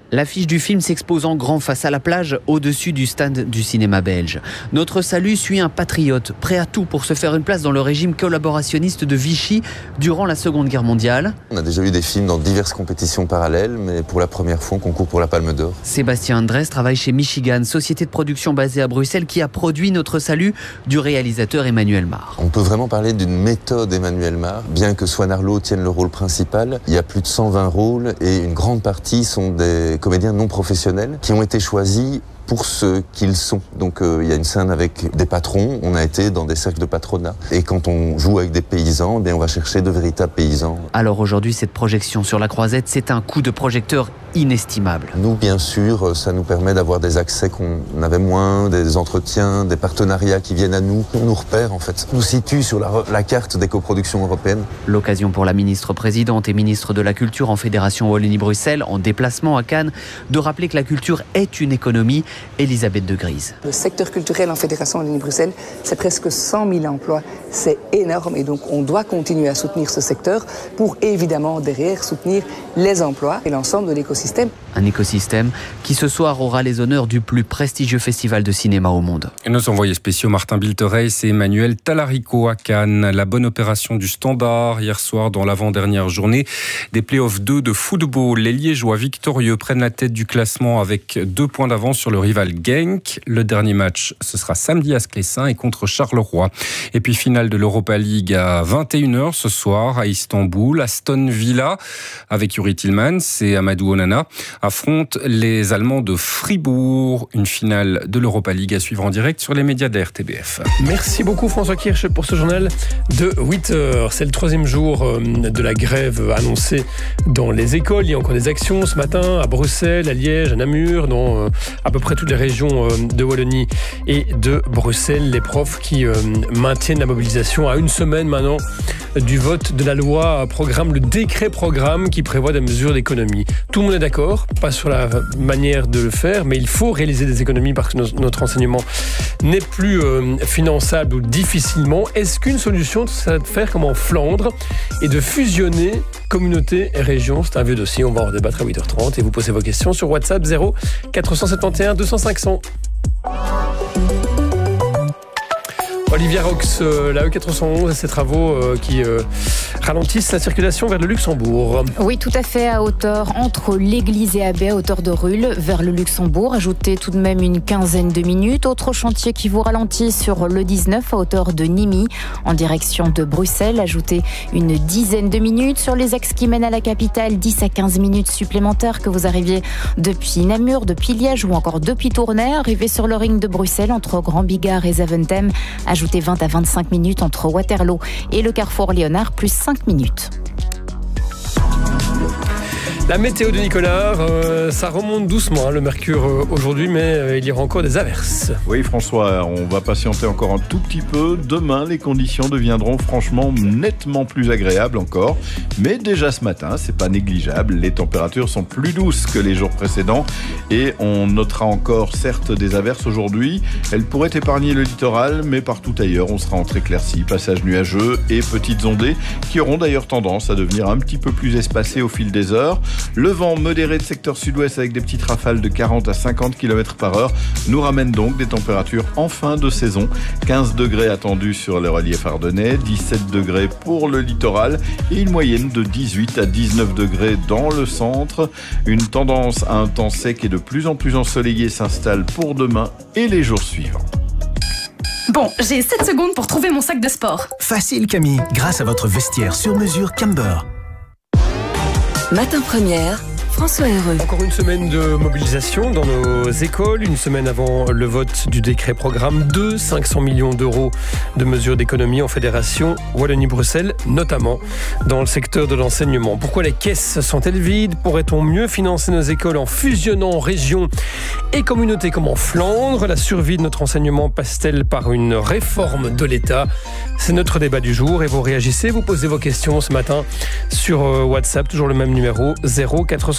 Speaker 1: L'affiche du film s'expose en grand face à la plage, au-dessus du stand du cinéma belge. Notre salut suit un patriote, prêt à tout pour se faire une place dans le régime collaborationniste de Vichy durant la Seconde Guerre mondiale.
Speaker 3: On a déjà eu des films dans diverses compétitions parallèles, mais pour la première fois, on concourt pour la Palme d'Or.
Speaker 1: Sébastien Andrès travaille chez Michigan, société de production basée à Bruxelles, qui a produit Notre salut du réalisateur Emmanuel Mar.
Speaker 3: On peut vraiment parler d'une méthode Emmanuel Mar. Bien que Swan Arlo tienne le rôle principal, il y a plus de cent vingt rôles et une grande partie sont des comédiens non professionnels qui ont été choisis pour ce qu'ils sont. Donc euh, il y a une scène avec des patrons, on a été dans des cercles de patronat. Et quand on joue avec des paysans, eh bien on va chercher de véritables paysans.
Speaker 1: Alors aujourd'hui, cette projection sur la Croisette, c'est un coup de projecteur inestimable.
Speaker 3: Nous, bien sûr, ça nous permet d'avoir des accès qu'on avait moins, des entretiens, des partenariats qui viennent à nous. On nous repère, en fait. On nous situe sur la, la carte des coproductions européennes.
Speaker 1: L'occasion pour la ministre-présidente et ministre de la Culture en Fédération Wallonie-Bruxelles, en déplacement à Cannes, de rappeler que la culture est une économie. Elisabeth de Grise.
Speaker 5: Le secteur culturel en Fédération Wallonie-Bruxelles, c'est presque cent mille emplois. C'est énorme et donc on doit continuer à soutenir ce secteur pour évidemment derrière soutenir les emplois et l'ensemble de l'écosystème.
Speaker 1: Un écosystème qui ce soir aura les honneurs du plus prestigieux festival de cinéma au monde.
Speaker 9: Et nos envoyés spéciaux Martin Biltereis et Emmanuel Talarico à Cannes. La bonne opération du Standard hier soir dans l'avant-dernière journée des playoffs deux de football. Les Liégeois victorieux prennent la tête du classement avec deux points d'avance sur le rival Genk. Le dernier match, ce sera samedi à Sclessin et contre Charleroi. Et puis finale de l'Europa League à vingt et une heures ce soir à Istanbul. Aston Villa avec Yuri Tillmans et Amadou Onana affrontent les Allemands de Fribourg. Une finale de l'Europa League à suivre en direct sur les médias de la R T B F.
Speaker 2: Merci beaucoup François Kirsch pour ce journal de huit heures. C'est le troisième jour de la grève annoncée dans les écoles. Il y a encore des actions ce matin à Bruxelles, à Liège, à Namur, dans à peu près toutes les régions de Wallonie et de Bruxelles. Les profs qui maintiennent la mobilisation à une semaine maintenant du vote de la loi programme, le décret programme qui prévoit des mesures d'économie. Tout le monde est d'accord, pas sur la manière de le faire, mais il faut réaliser des économies parce que notre enseignement n'est plus euh, finançable ou difficilement. Est-ce qu'une solution, c'est de faire comme en Flandre et de fusionner communauté et région? C'est un vieux dossier, on va en débattre à huit heures trente et vous posez vos questions sur WhatsApp zéro quatre cent soixante-onze deux cents cinq cents. Olivia Rox, euh, la E quatre cent onze et ses travaux euh, qui euh, ralentissent la circulation vers le Luxembourg.
Speaker 24: Oui, tout à fait, à hauteur entre l'église et Abbé, à hauteur de Rulle, vers le Luxembourg. Ajoutez tout de même une quinzaine de minutes. Autre chantier qui vous ralentit sur le dix-neuf, à hauteur de Nîmes, en direction de Bruxelles. Ajoutez une dizaine de minutes. Sur les axes qui mènent à la capitale, dix à quinze minutes supplémentaires que vous arriviez depuis Namur, depuis Liège ou encore depuis Tournai. Arrivez sur le ring de Bruxelles entre Grand Bigard et Zaventem. Ajoutez vingt à vingt-cinq minutes entre Waterloo et le carrefour Léonard, plus cinq minutes.
Speaker 2: La météo de Nicolas, euh, ça remonte doucement, hein, le mercure euh, aujourd'hui, mais euh, il y aura encore des averses.
Speaker 10: Oui François, on va patienter encore un tout petit peu. Demain, les conditions deviendront franchement nettement plus agréables encore. Mais déjà ce matin, c'est pas négligeable. Les températures sont plus douces que les jours précédents. Et on notera encore certes des averses aujourd'hui. Elles pourraient épargner le littoral, mais partout ailleurs, on sera entre éclaircies, passages nuageux et petites ondées qui auront d'ailleurs tendance à devenir un petit peu plus espacées au fil des heures. Le vent modéré de secteur sud-ouest avec des petites rafales de quarante à cinquante kilomètres par heure nous ramène donc des températures en fin de saison. quinze degrés attendus sur le relief ardennais, dix-sept degrés pour le littoral et une moyenne de dix-huit à dix-neuf degrés dans le centre. Une tendance à un temps sec et de plus en plus ensoleillé s'installe pour demain et les jours suivants.
Speaker 25: Bon, j'ai sept secondes pour trouver mon sac de sport.
Speaker 4: Facile Camille, grâce à votre vestiaire sur mesure Camber.
Speaker 26: Matin Première, François Heureux.
Speaker 2: Encore une semaine de mobilisation dans nos écoles, une semaine avant le vote du décret programme deux, cinq cents millions d'euros de mesures d'économie en fédération Wallonie-Bruxelles, notamment dans le secteur de l'enseignement. Pourquoi les caisses sont-elles vides? Pourrait-on mieux financer nos écoles en fusionnant régions et communautés comme en Flandre? La survie de notre enseignement passe-t-elle par une réforme de l'État? C'est notre débat du jour et vous réagissez, vous posez vos questions ce matin sur WhatsApp, toujours le même numéro zéro quatre cent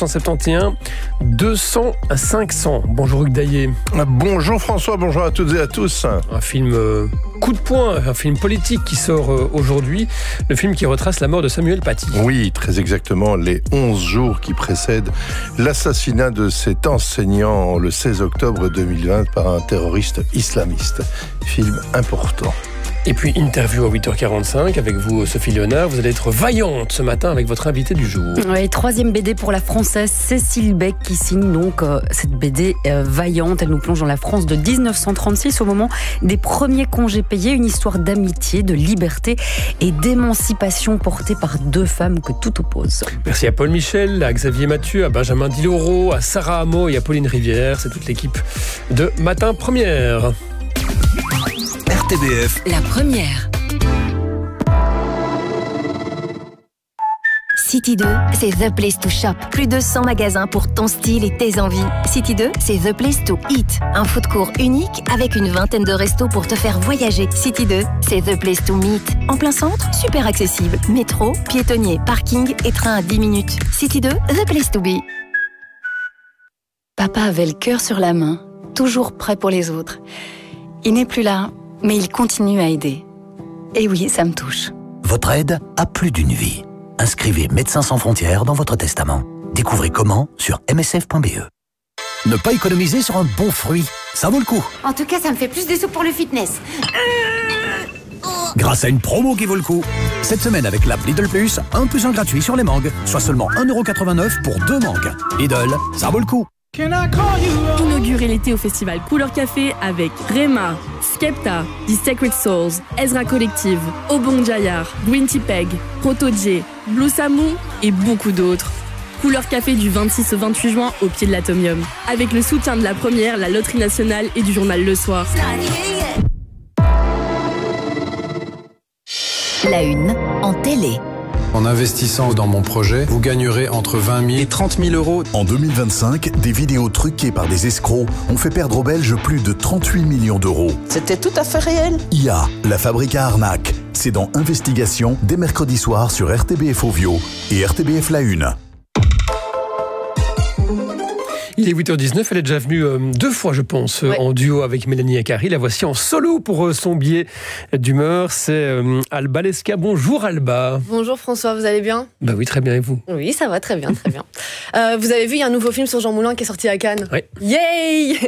Speaker 2: soixante et onze, deux cents à cinq cents. Bonjour Hugues Daillé.
Speaker 6: Bonjour François, bonjour à toutes et à tous.
Speaker 2: Un film euh, coup de poing, un film politique qui sort euh, aujourd'hui, le film qui retrace la mort de Samuel Paty.
Speaker 6: Oui, très exactement, les onze jours qui précèdent l'assassinat de cet enseignant le seize octobre deux mille vingt par un terroriste islamiste. Film important.
Speaker 2: Et puis, interview à huit heures quarante-cinq avec vous, Sophie Léonard. Vous allez être vaillante ce matin avec votre invité du jour.
Speaker 7: Oui, troisième B D pour la Française Cécile Beck qui signe donc euh, cette B D euh, vaillante. Elle nous plonge dans la France de dix-neuf cent trente-six au moment des premiers congés payés. Une histoire d'amitié, de liberté et d'émancipation portée par deux femmes que tout oppose.
Speaker 2: Merci à Paul Michel, à Xavier Mathieu, à Benjamin Diloro, à Sarah Hameau et à Pauline Rivière. C'est toute l'équipe de Matin Première.
Speaker 4: R T B F.
Speaker 26: La première.
Speaker 8: City deux, c'est The Place to Shop. Plus de cent magasins pour ton style et tes envies. City deux, c'est The Place to Eat. Un food court unique avec une vingtaine de restos pour te faire voyager. City deux, c'est The Place to Meet. En plein centre, super accessible. Métro, piétonnier, parking et train à dix minutes. City deux, The Place to be.
Speaker 11: Papa avait le cœur sur la main, toujours prêt pour les autres. Il n'est plus là, mais il continue à aider. Et oui, ça me touche.
Speaker 4: Votre aide a plus d'une vie. Inscrivez Médecins sans frontières dans votre testament. Découvrez comment sur m s f point b e. Ne pas économiser sur un bon fruit, ça vaut le coup.
Speaker 8: En tout cas, ça me fait plus de sous pour le fitness.
Speaker 4: Grâce à une promo qui vaut le coup. Cette semaine avec l'app Lidl Plus, un plus un gratuit sur les mangues, soit seulement un euro quatre-vingt-neuf pour deux mangues. Lidl, ça vaut le coup.
Speaker 13: Inaugurez l'été au festival Couleur Café avec Rema, Skepta, The Sacred Souls, Ezra Collective, Obong Jayar, Green Tea Peg, Proto J, Blue Samu et beaucoup d'autres. Couleur Café du vingt-six au vingt-huit juin au pied de l'Atomium. Avec le soutien de la Première, la Loterie Nationale et du journal Le Soir.
Speaker 8: La une en télé.
Speaker 14: En investissant dans mon projet, vous gagnerez entre vingt mille et trente mille euros.
Speaker 27: En deux mille vingt-cinq, des vidéos truquées par des escrocs ont fait perdre aux Belges plus de trente-huit millions d'euros.
Speaker 20: C'était tout à fait réel.
Speaker 27: I A, la fabrique à arnaque. C'est dans Investigation, dès mercredi soir sur R T B F Ovio et R T B F La Une.
Speaker 2: Il est huit heures dix-neuf, elle est déjà venue euh, deux fois, je pense, ouais. en duo avec Mélanie Akari. La voici en solo pour euh, son billet d'humeur. C'est euh, Alba Lesca. Bonjour Alba.
Speaker 28: Bonjour François, vous allez bien ?
Speaker 2: Bah oui, très bien, et vous ?
Speaker 28: Oui, ça va très bien, très bien. Euh, vous avez vu, il y a un nouveau film sur Jean Moulin qui est sorti à Cannes.
Speaker 2: Oui.
Speaker 28: Yay !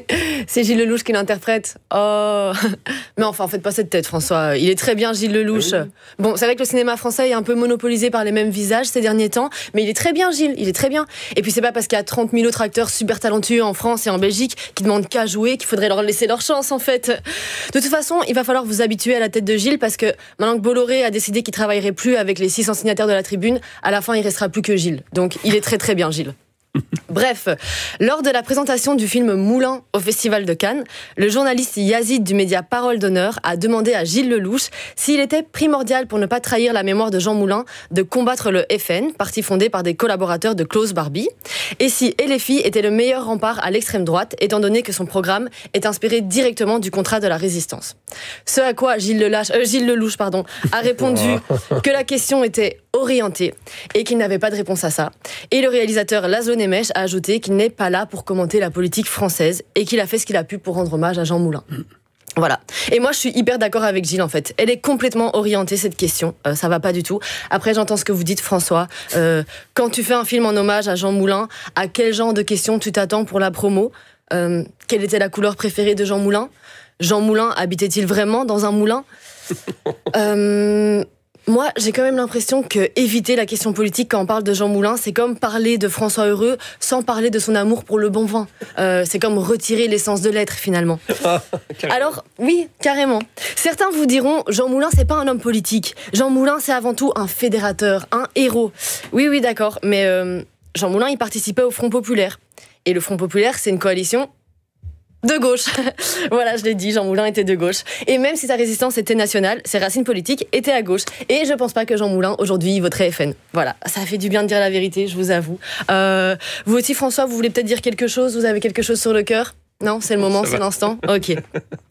Speaker 28: C'est Gilles Lelouch qui l'interprète. Oh. Mais enfin, faites pas cette tête, François. Il est très bien, Gilles Lelouch. Oui. Bon, c'est vrai que le cinéma français est un peu monopolisé par les mêmes visages ces derniers temps, mais il est très bien, Gilles, il est très bien. Et puis c'est pas parce qu'il y a trente mille autres acteurs super talentueux en France et en Belgique qui demandent qu'à jouer qu'il faudrait leur laisser leur chance en fait. De toute façon, il va falloir vous habituer à la tête de Gilles parce que maintenant que Bolloré a décidé qu'il travaillerait plus avec les six cents signataires de la Tribune, à la fin il restera plus que Gilles. Donc il est très très bien Gilles. Bref, lors de la présentation du film Moulin au Festival de Cannes, le journaliste Yazid du média Parole d'Honneur a demandé à Gilles Lelouch s'il était primordial pour ne pas trahir la mémoire de Jean Moulin de combattre le F N, parti fondé par des collaborateurs de Klaus Barbie, et si L F I était le meilleur rempart à l'extrême droite, étant donné que son programme est inspiré directement du contrat de la résistance. Ce à quoi Gilles Lelouch, euh, Gilles Lelouch pardon, a répondu que la question était orientée et qu'il n'avait pas de réponse à ça. Et le réalisateur Laszlo Nemes a ajouté qu'il n'est pas là pour commenter la politique française et qu'il a fait ce qu'il a pu pour rendre hommage à Jean Moulin. Voilà. Et moi, je suis hyper d'accord avec Gilles, en fait. Elle est complètement orientée, cette question. Euh, ça va pas du tout. Après, j'entends ce que vous dites, François. Euh, quand tu fais un film en hommage à Jean Moulin, à quel genre de questions tu t'attends pour la promo ? euh, Quelle était la couleur préférée de Jean Moulin ? Jean Moulin habitait-il vraiment dans un moulin ? euh... Moi, j'ai quand même l'impression que éviter la question politique quand on parle de Jean Moulin, c'est comme parler de François Heureux sans parler de son amour pour le bon vin. Euh, c'est comme retirer l'essence de l'être, finalement. Alors, oui, carrément. Certains vous diront, Jean Moulin, c'est pas un homme politique. Jean Moulin, c'est avant tout un fédérateur, un héros. Oui, oui, d'accord, mais euh, Jean Moulin, il participait au Front Populaire. Et le Front Populaire, c'est une coalition de gauche. Voilà, je l'ai dit, Jean Moulin était de gauche. Et même si sa résistance était nationale, ses racines politiques étaient à gauche. Et je pense pas que Jean Moulin, aujourd'hui, voterait F N. Voilà, ça fait du bien de dire la vérité, je vous avoue. Euh, vous aussi, François, vous voulez peut-être dire quelque chose ? Vous avez quelque chose sur le cœur ? Non, c'est le moment, c'est l'instant ? Ok.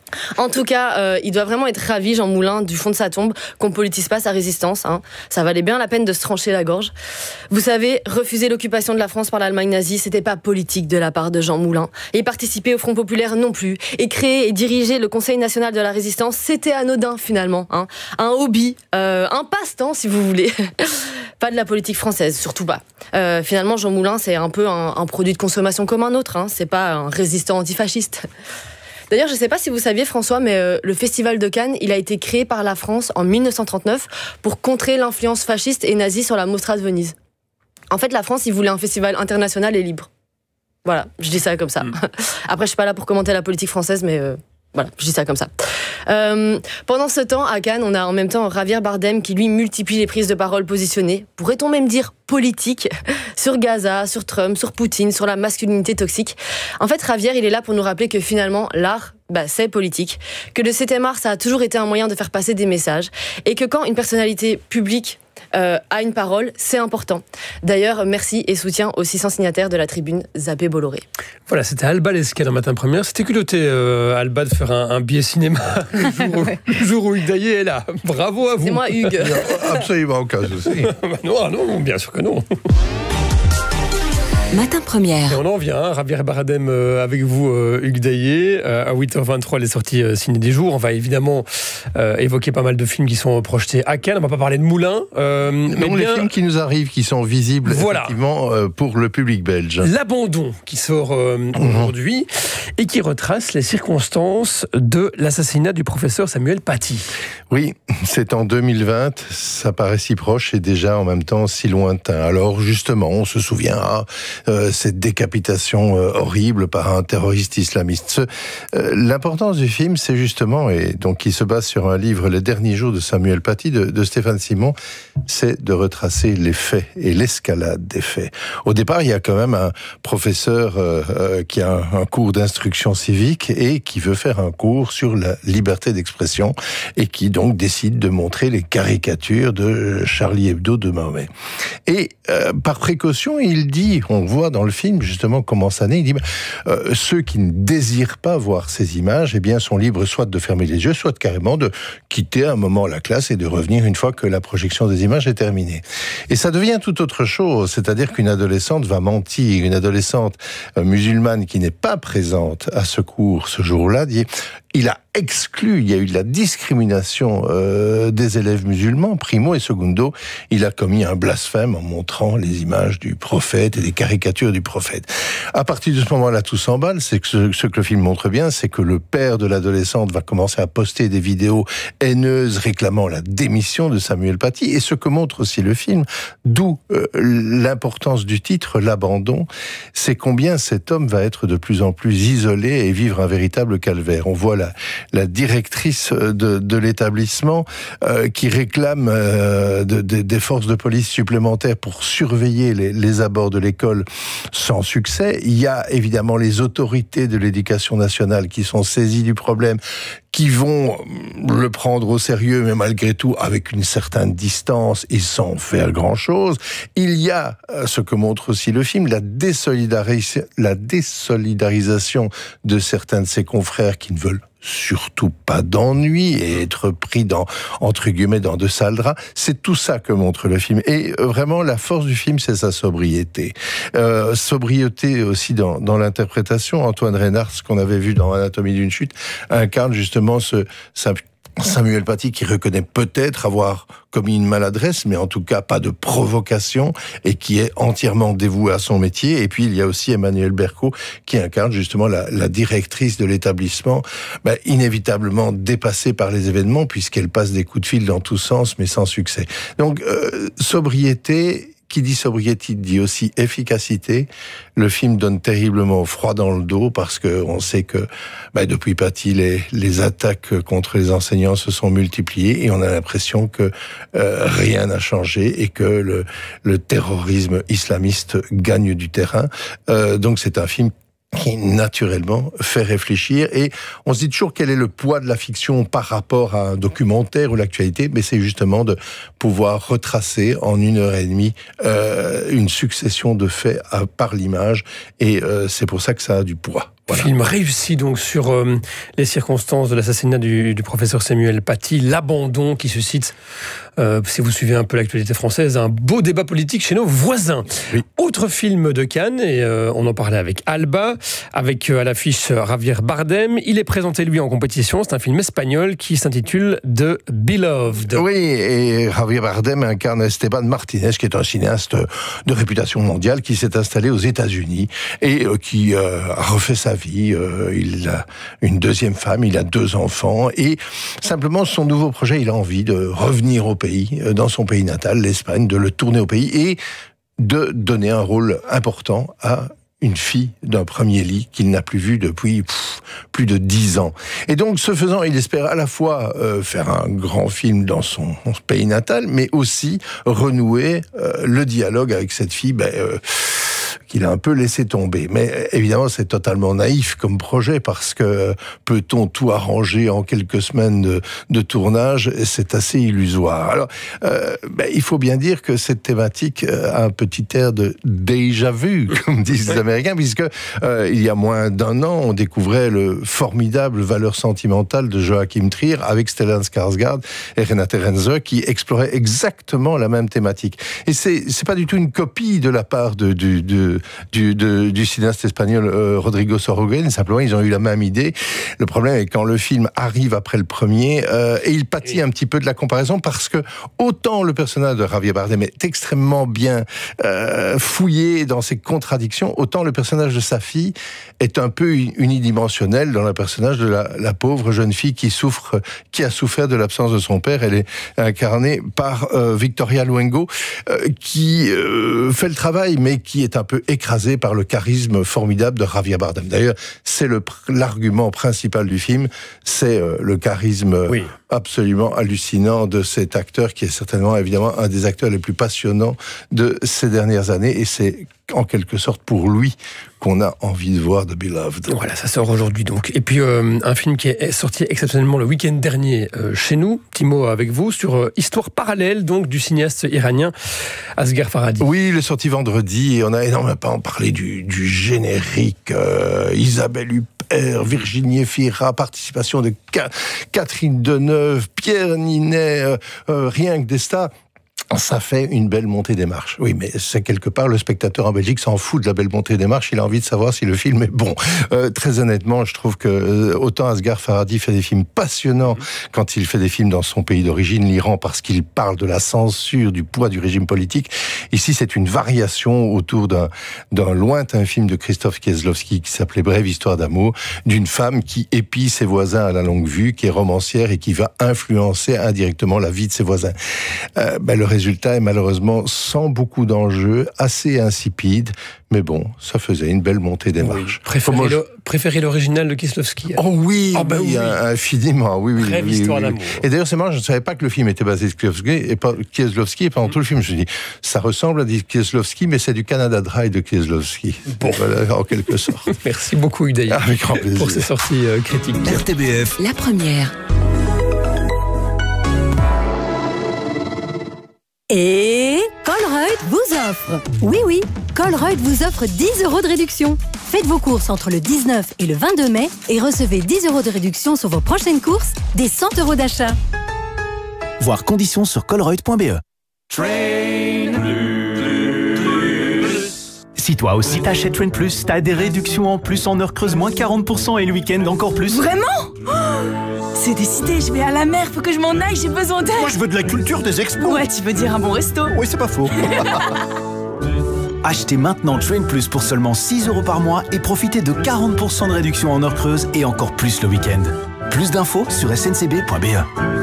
Speaker 28: En tout cas, euh, il doit vraiment être ravi, Jean Moulin, du fond de sa tombe, qu'on politise pas sa résistance. Hein. Ça valait bien la peine de se trancher la gorge. Vous savez, refuser l'occupation de la France par l'Allemagne nazie, c'était pas politique de la part de Jean Moulin. Et participer au Front populaire non plus. Et créer et diriger le Conseil national de la résistance, c'était anodin finalement. Hein. Un hobby, euh, un passe-temps si vous voulez. Pas de la politique française, surtout pas. Euh, finalement, Jean Moulin, c'est un peu un, un produit de consommation comme un autre. Hein. C'est pas un résistant antifasciste. D'ailleurs, je ne sais pas si vous saviez, François, mais euh, le Festival de Cannes, il a été créé par la France en mille neuf cent trente-neuf pour contrer l'influence fasciste et nazie sur la Mostra de Venise. En fait, la France, il voulait un festival international et libre. Voilà, je dis ça comme ça. Mmh. Après, je suis pas là pour commenter la politique française, mais euh, voilà, je dis ça comme ça. Euh, pendant ce temps, à Cannes, on a en même temps Javier Bardem qui, lui, multiplie les prises de parole positionnées, pourrait-on même dire politique, sur Gaza, sur Trump, sur Poutine, sur la masculinité toxique. En fait, Javier, il est là pour nous rappeler que finalement, l'art, bah, c'est politique, que le septième art, ça a toujours été un moyen de faire passer des messages, et que quand une personnalité publique Euh, a une parole, c'est important. D'ailleurs, merci et soutien aux six cents signataires de la tribune Zappé Bolloré.
Speaker 2: Voilà, c'était Alba Lescale en matin première. C'était culotté, euh, Alba, de faire un, un billet cinéma le jour où, le jour où Hugues Daillé est là. Bravo à vous.
Speaker 28: C'est moi, Hugues.
Speaker 6: Absolument aucun souci.
Speaker 2: non, non, bien sûr que non.
Speaker 26: Matin première.
Speaker 2: Et on en vient, hein, Javier Bardem euh, avec vous, euh, Hugues Daillé. Euh, à huit heures vingt-trois, les sorties euh, ciné des jours. On va évidemment euh, évoquer pas mal de films qui sont projetés à Cannes. On va pas parler de Moulin. Euh,
Speaker 6: non,
Speaker 2: mais
Speaker 6: les
Speaker 2: bien...
Speaker 6: films qui nous arrivent, qui sont visibles
Speaker 2: voilà.
Speaker 6: effectivement euh, pour le public belge.
Speaker 2: L'Abandon, qui sort euh, mmh. aujourd'hui et qui retrace les circonstances de l'assassinat du professeur Samuel Paty.
Speaker 6: Oui, c'est en deux mille vingt. Ça paraît si proche et déjà en même temps si lointain. Alors justement, on se souvient... Ah, Euh, cette décapitation euh, horrible par un terroriste islamiste. Ce, euh, l'importance du film, c'est justement, et donc il se base sur un livre, Les derniers jours de Samuel Paty, de, de Stéphane Simon, c'est de retracer les faits et l'escalade des faits. Au départ, il y a quand même un professeur euh, euh, qui a un, un cours d'instruction civique et qui veut faire un cours sur la liberté d'expression et qui donc décide de montrer les caricatures de Charlie Hebdo de Mahomet. Et euh, par précaution, il dit, on voit dans le film justement comment ça naît, il dit euh, ceux qui ne désirent pas voir ces images, eh bien sont libres soit de fermer les yeux, soit carrément de quitter un moment la classe et de revenir une fois que la projection des images est terminée. Et ça devient tout autre chose, c'est-à-dire qu'une adolescente va mentir, une adolescente euh, musulmane qui n'est pas présente à ce cours ce jour-là, dit il a exclu, il y a eu de la discrimination euh, des élèves musulmans, primo et secundo, il a commis un blasphème en montrant les images du prophète et des caricatures du prophète. À partir de ce moment-là, tout s'emballe, c'est que ce, ce que le film montre bien, c'est que le père de l'adolescente va commencer à poster des vidéos haineuses réclamant la démission de Samuel Paty, et ce que montre aussi le film, d'où euh, l'importance du titre, l'abandon, c'est combien cet homme va être de plus en plus isolé et vivre un véritable calvaire. On voit la, la directrice de, de l'établissement euh, qui réclame euh, de, de, des forces de police supplémentaires pour surveiller les, les abords de l'école sans succès. Il y a évidemment les autorités de l'éducation nationale qui sont saisies du problème, qui vont le prendre au sérieux, mais malgré tout avec une certaine distance et sans faire grand-chose. Il y a, ce que montre aussi le film, la, désolidaris- la désolidarisation de certains de ses confrères qui ne veulent surtout pas d'ennui et être pris dans, entre guillemets, dans de sales draps. C'est tout ça que montre le film. Et vraiment, la force du film, c'est sa sobriété. Euh, sobriété aussi dans, dans l'interprétation. Antoine Reynard, ce qu'on avait vu dans Anatomie d'une chute, incarne justement ce... ce Samuel Paty qui reconnaît peut-être avoir commis une maladresse, mais en tout cas pas de provocation, et qui est entièrement dévoué à son métier. Et puis il y a aussi Emmanuel Berco qui incarne justement la, la directrice de l'établissement, ben, inévitablement dépassée par les événements puisqu'elle passe des coups de fil dans tous sens, mais sans succès. Donc euh, sobriété. Qui dit sobriété dit aussi efficacité. Le film donne terriblement froid dans le dos parce que on sait que bah, depuis Paty, les, les attaques contre les enseignants se sont multipliées et on a l'impression que euh, rien n'a changé et que le, le terrorisme islamiste gagne du terrain. Euh, donc c'est un film qui naturellement fait réfléchir, et on se dit toujours quel est le poids de la fiction par rapport à un documentaire ou l'actualité, mais c'est justement de pouvoir retracer en une heure et demie euh, une succession de faits à, par l'image, et euh, c'est pour ça que ça a du poids.
Speaker 2: Voilà. Film réussi donc sur euh, les circonstances de l'assassinat du, du professeur Samuel Paty, l'abandon qui suscite, euh, si vous suivez un peu l'actualité française, un beau débat politique chez nos voisins. Oui. Autre film de Cannes, et euh, on en parlait avec Alba, avec euh, à l'affiche Javier Bardem. Il est présenté lui en compétition, c'est un film espagnol qui s'intitule The Beloved.
Speaker 6: Oui, et Javier Bardem incarne Esteban Martinez, qui est un cinéaste de réputation mondiale, qui s'est installé aux États-Unis et euh, qui euh, a refait sa vie. Euh, il a une deuxième femme, il a deux enfants, et simplement son nouveau projet, il a envie de revenir au pays, dans son pays natal, l'Espagne, de le tourner au pays et de donner un rôle important à une fille d'un premier lit qu'il n'a plus vue depuis pff, plus de dix ans. Et donc, ce faisant, il espère à la fois euh, faire un grand film dans son, son pays natal, mais aussi renouer euh, le dialogue avec cette fille ben, euh, qu'il a un peu laissé tomber. Mais évidemment, c'est totalement naïf comme projet, parce que peut-on tout arranger en quelques semaines de, de tournage? C'est assez illusoire. Alors, euh, ben, il faut bien dire que cette thématique a un petit air de déjà vu, comme disent les Américains, puisque euh, il y a moins d'un an, on découvrait le formidable valeur sentimentale de Joachim Trier avec Stellan Skarsgård et Renate Renze, qui exploraient exactement la même thématique. Et c'est c'est pas du tout une copie de la part de, du, de, du, de, du cinéaste espagnol euh, Rodrigo Sorogoyen, simplement ils ont eu la même idée. Le problème est quand le film arrive après le premier, euh, et il pâtit un petit peu de la comparaison, parce que autant le personnage de Javier Bardem est extrêmement bien euh, fouillé dans ses contradictions, autant le personnage de sa fille est un peu unidimensionnel dans le personnage de la, la pauvre jeune fille qui souffre, qui a souffert de l'absence de son père. Elle est incarnée par euh, Victoria Luengo, euh, qui euh, fait le travail, mais qui est un peu écrasée par le charisme formidable de Javier Bardem. D'ailleurs, c'est le, l'argument principal du film, c'est euh, le charisme oui. absolument hallucinant de cet acteur, qui est certainement, évidemment, un des acteurs les plus passionnants de ces dernières années, et c'est en quelque sorte pour lui qu'on a envie de voir The Beloved.
Speaker 2: Voilà, ça sort aujourd'hui donc. Et puis euh, un film qui est sorti exceptionnellement le week-end dernier euh, chez nous, petit mot avec vous, sur euh, Histoire parallèle donc du cinéaste iranien Asghar Farhadi.
Speaker 6: Oui, il est sorti vendredi et on a énormément parlé du, du générique. Euh, Isabelle Huppert, Virginie Efira, participation de Ka- Catherine Deneuve, Pierre Ninet, euh, euh, rien que des stars. Ça fait une belle montée des marches. Oui, mais c'est quelque part, le spectateur en Belgique s'en fout de la belle montée des marches, il a envie de savoir si le film est bon. Euh, très honnêtement, je trouve que euh, autant Asghar Farhadi fait des films passionnants quand il fait des films dans son pays d'origine, l'Iran, parce qu'il parle de la censure, du poids du régime politique. Ici, c'est une variation autour d'un, d'un lointain film de Christophe Kieslowski qui s'appelait Brève histoire d'amour, d'une femme qui épie ses voisins à la longue vue, qui est romancière et qui va influencer indirectement la vie de ses voisins. Euh, ben, le Le résultat est malheureusement sans beaucoup d'enjeux, assez insipide, mais bon, ça faisait une belle montée des marches.
Speaker 2: Oui. Préférez, Moi, je... le, préférez l'original de Kieslowski?
Speaker 6: Oh oui, oh ben oui, oui. Infiniment, oui, oui.
Speaker 2: Brève
Speaker 6: oui,
Speaker 2: histoire
Speaker 6: oui,
Speaker 2: d'amour.
Speaker 6: Oui. Et d'ailleurs, c'est marrant, je ne savais pas que le film était basé sur Kieslowski, et, pas, Kieslowski, et pendant mmh. tout le film, je me suis dit, ça ressemble à du Kieslowski, mais c'est du Canada Dry de Kieslowski. Bon. Voilà, en quelque sorte.
Speaker 2: Merci beaucoup, Uday,
Speaker 6: avec grand plaisir,
Speaker 2: pour ces sorties euh, critiques.
Speaker 26: R T B F, la première.
Speaker 12: Et Colruyt vous offre. Oui, oui, Colruyt vous offre dix euros de réduction. Faites vos courses entre le dix-neuf et le vingt-deux mai et recevez dix euros de réduction sur vos prochaines courses, des cent euros d'achat.
Speaker 15: Voir conditions sur colruyt point b e.
Speaker 16: Train Plus.
Speaker 15: Si toi aussi t'achètes Train Plus, t'as des réductions en plus en heure creuse, moins quarante pour cent, et le week-end encore plus.
Speaker 25: Vraiment? oh C'est décidé, je vais à la mer, faut que je m'en aille, j'ai besoin d'aide.
Speaker 15: Moi je veux de la culture, des expos.
Speaker 25: Ouais, tu veux dire un bon resto?
Speaker 15: Oui, c'est pas faux. Achetez maintenant Train Plus pour seulement six euros par mois et profitez de quarante pour cent de réduction en heure creuse et encore plus le week-end. Plus d'infos sur s n c b point b e.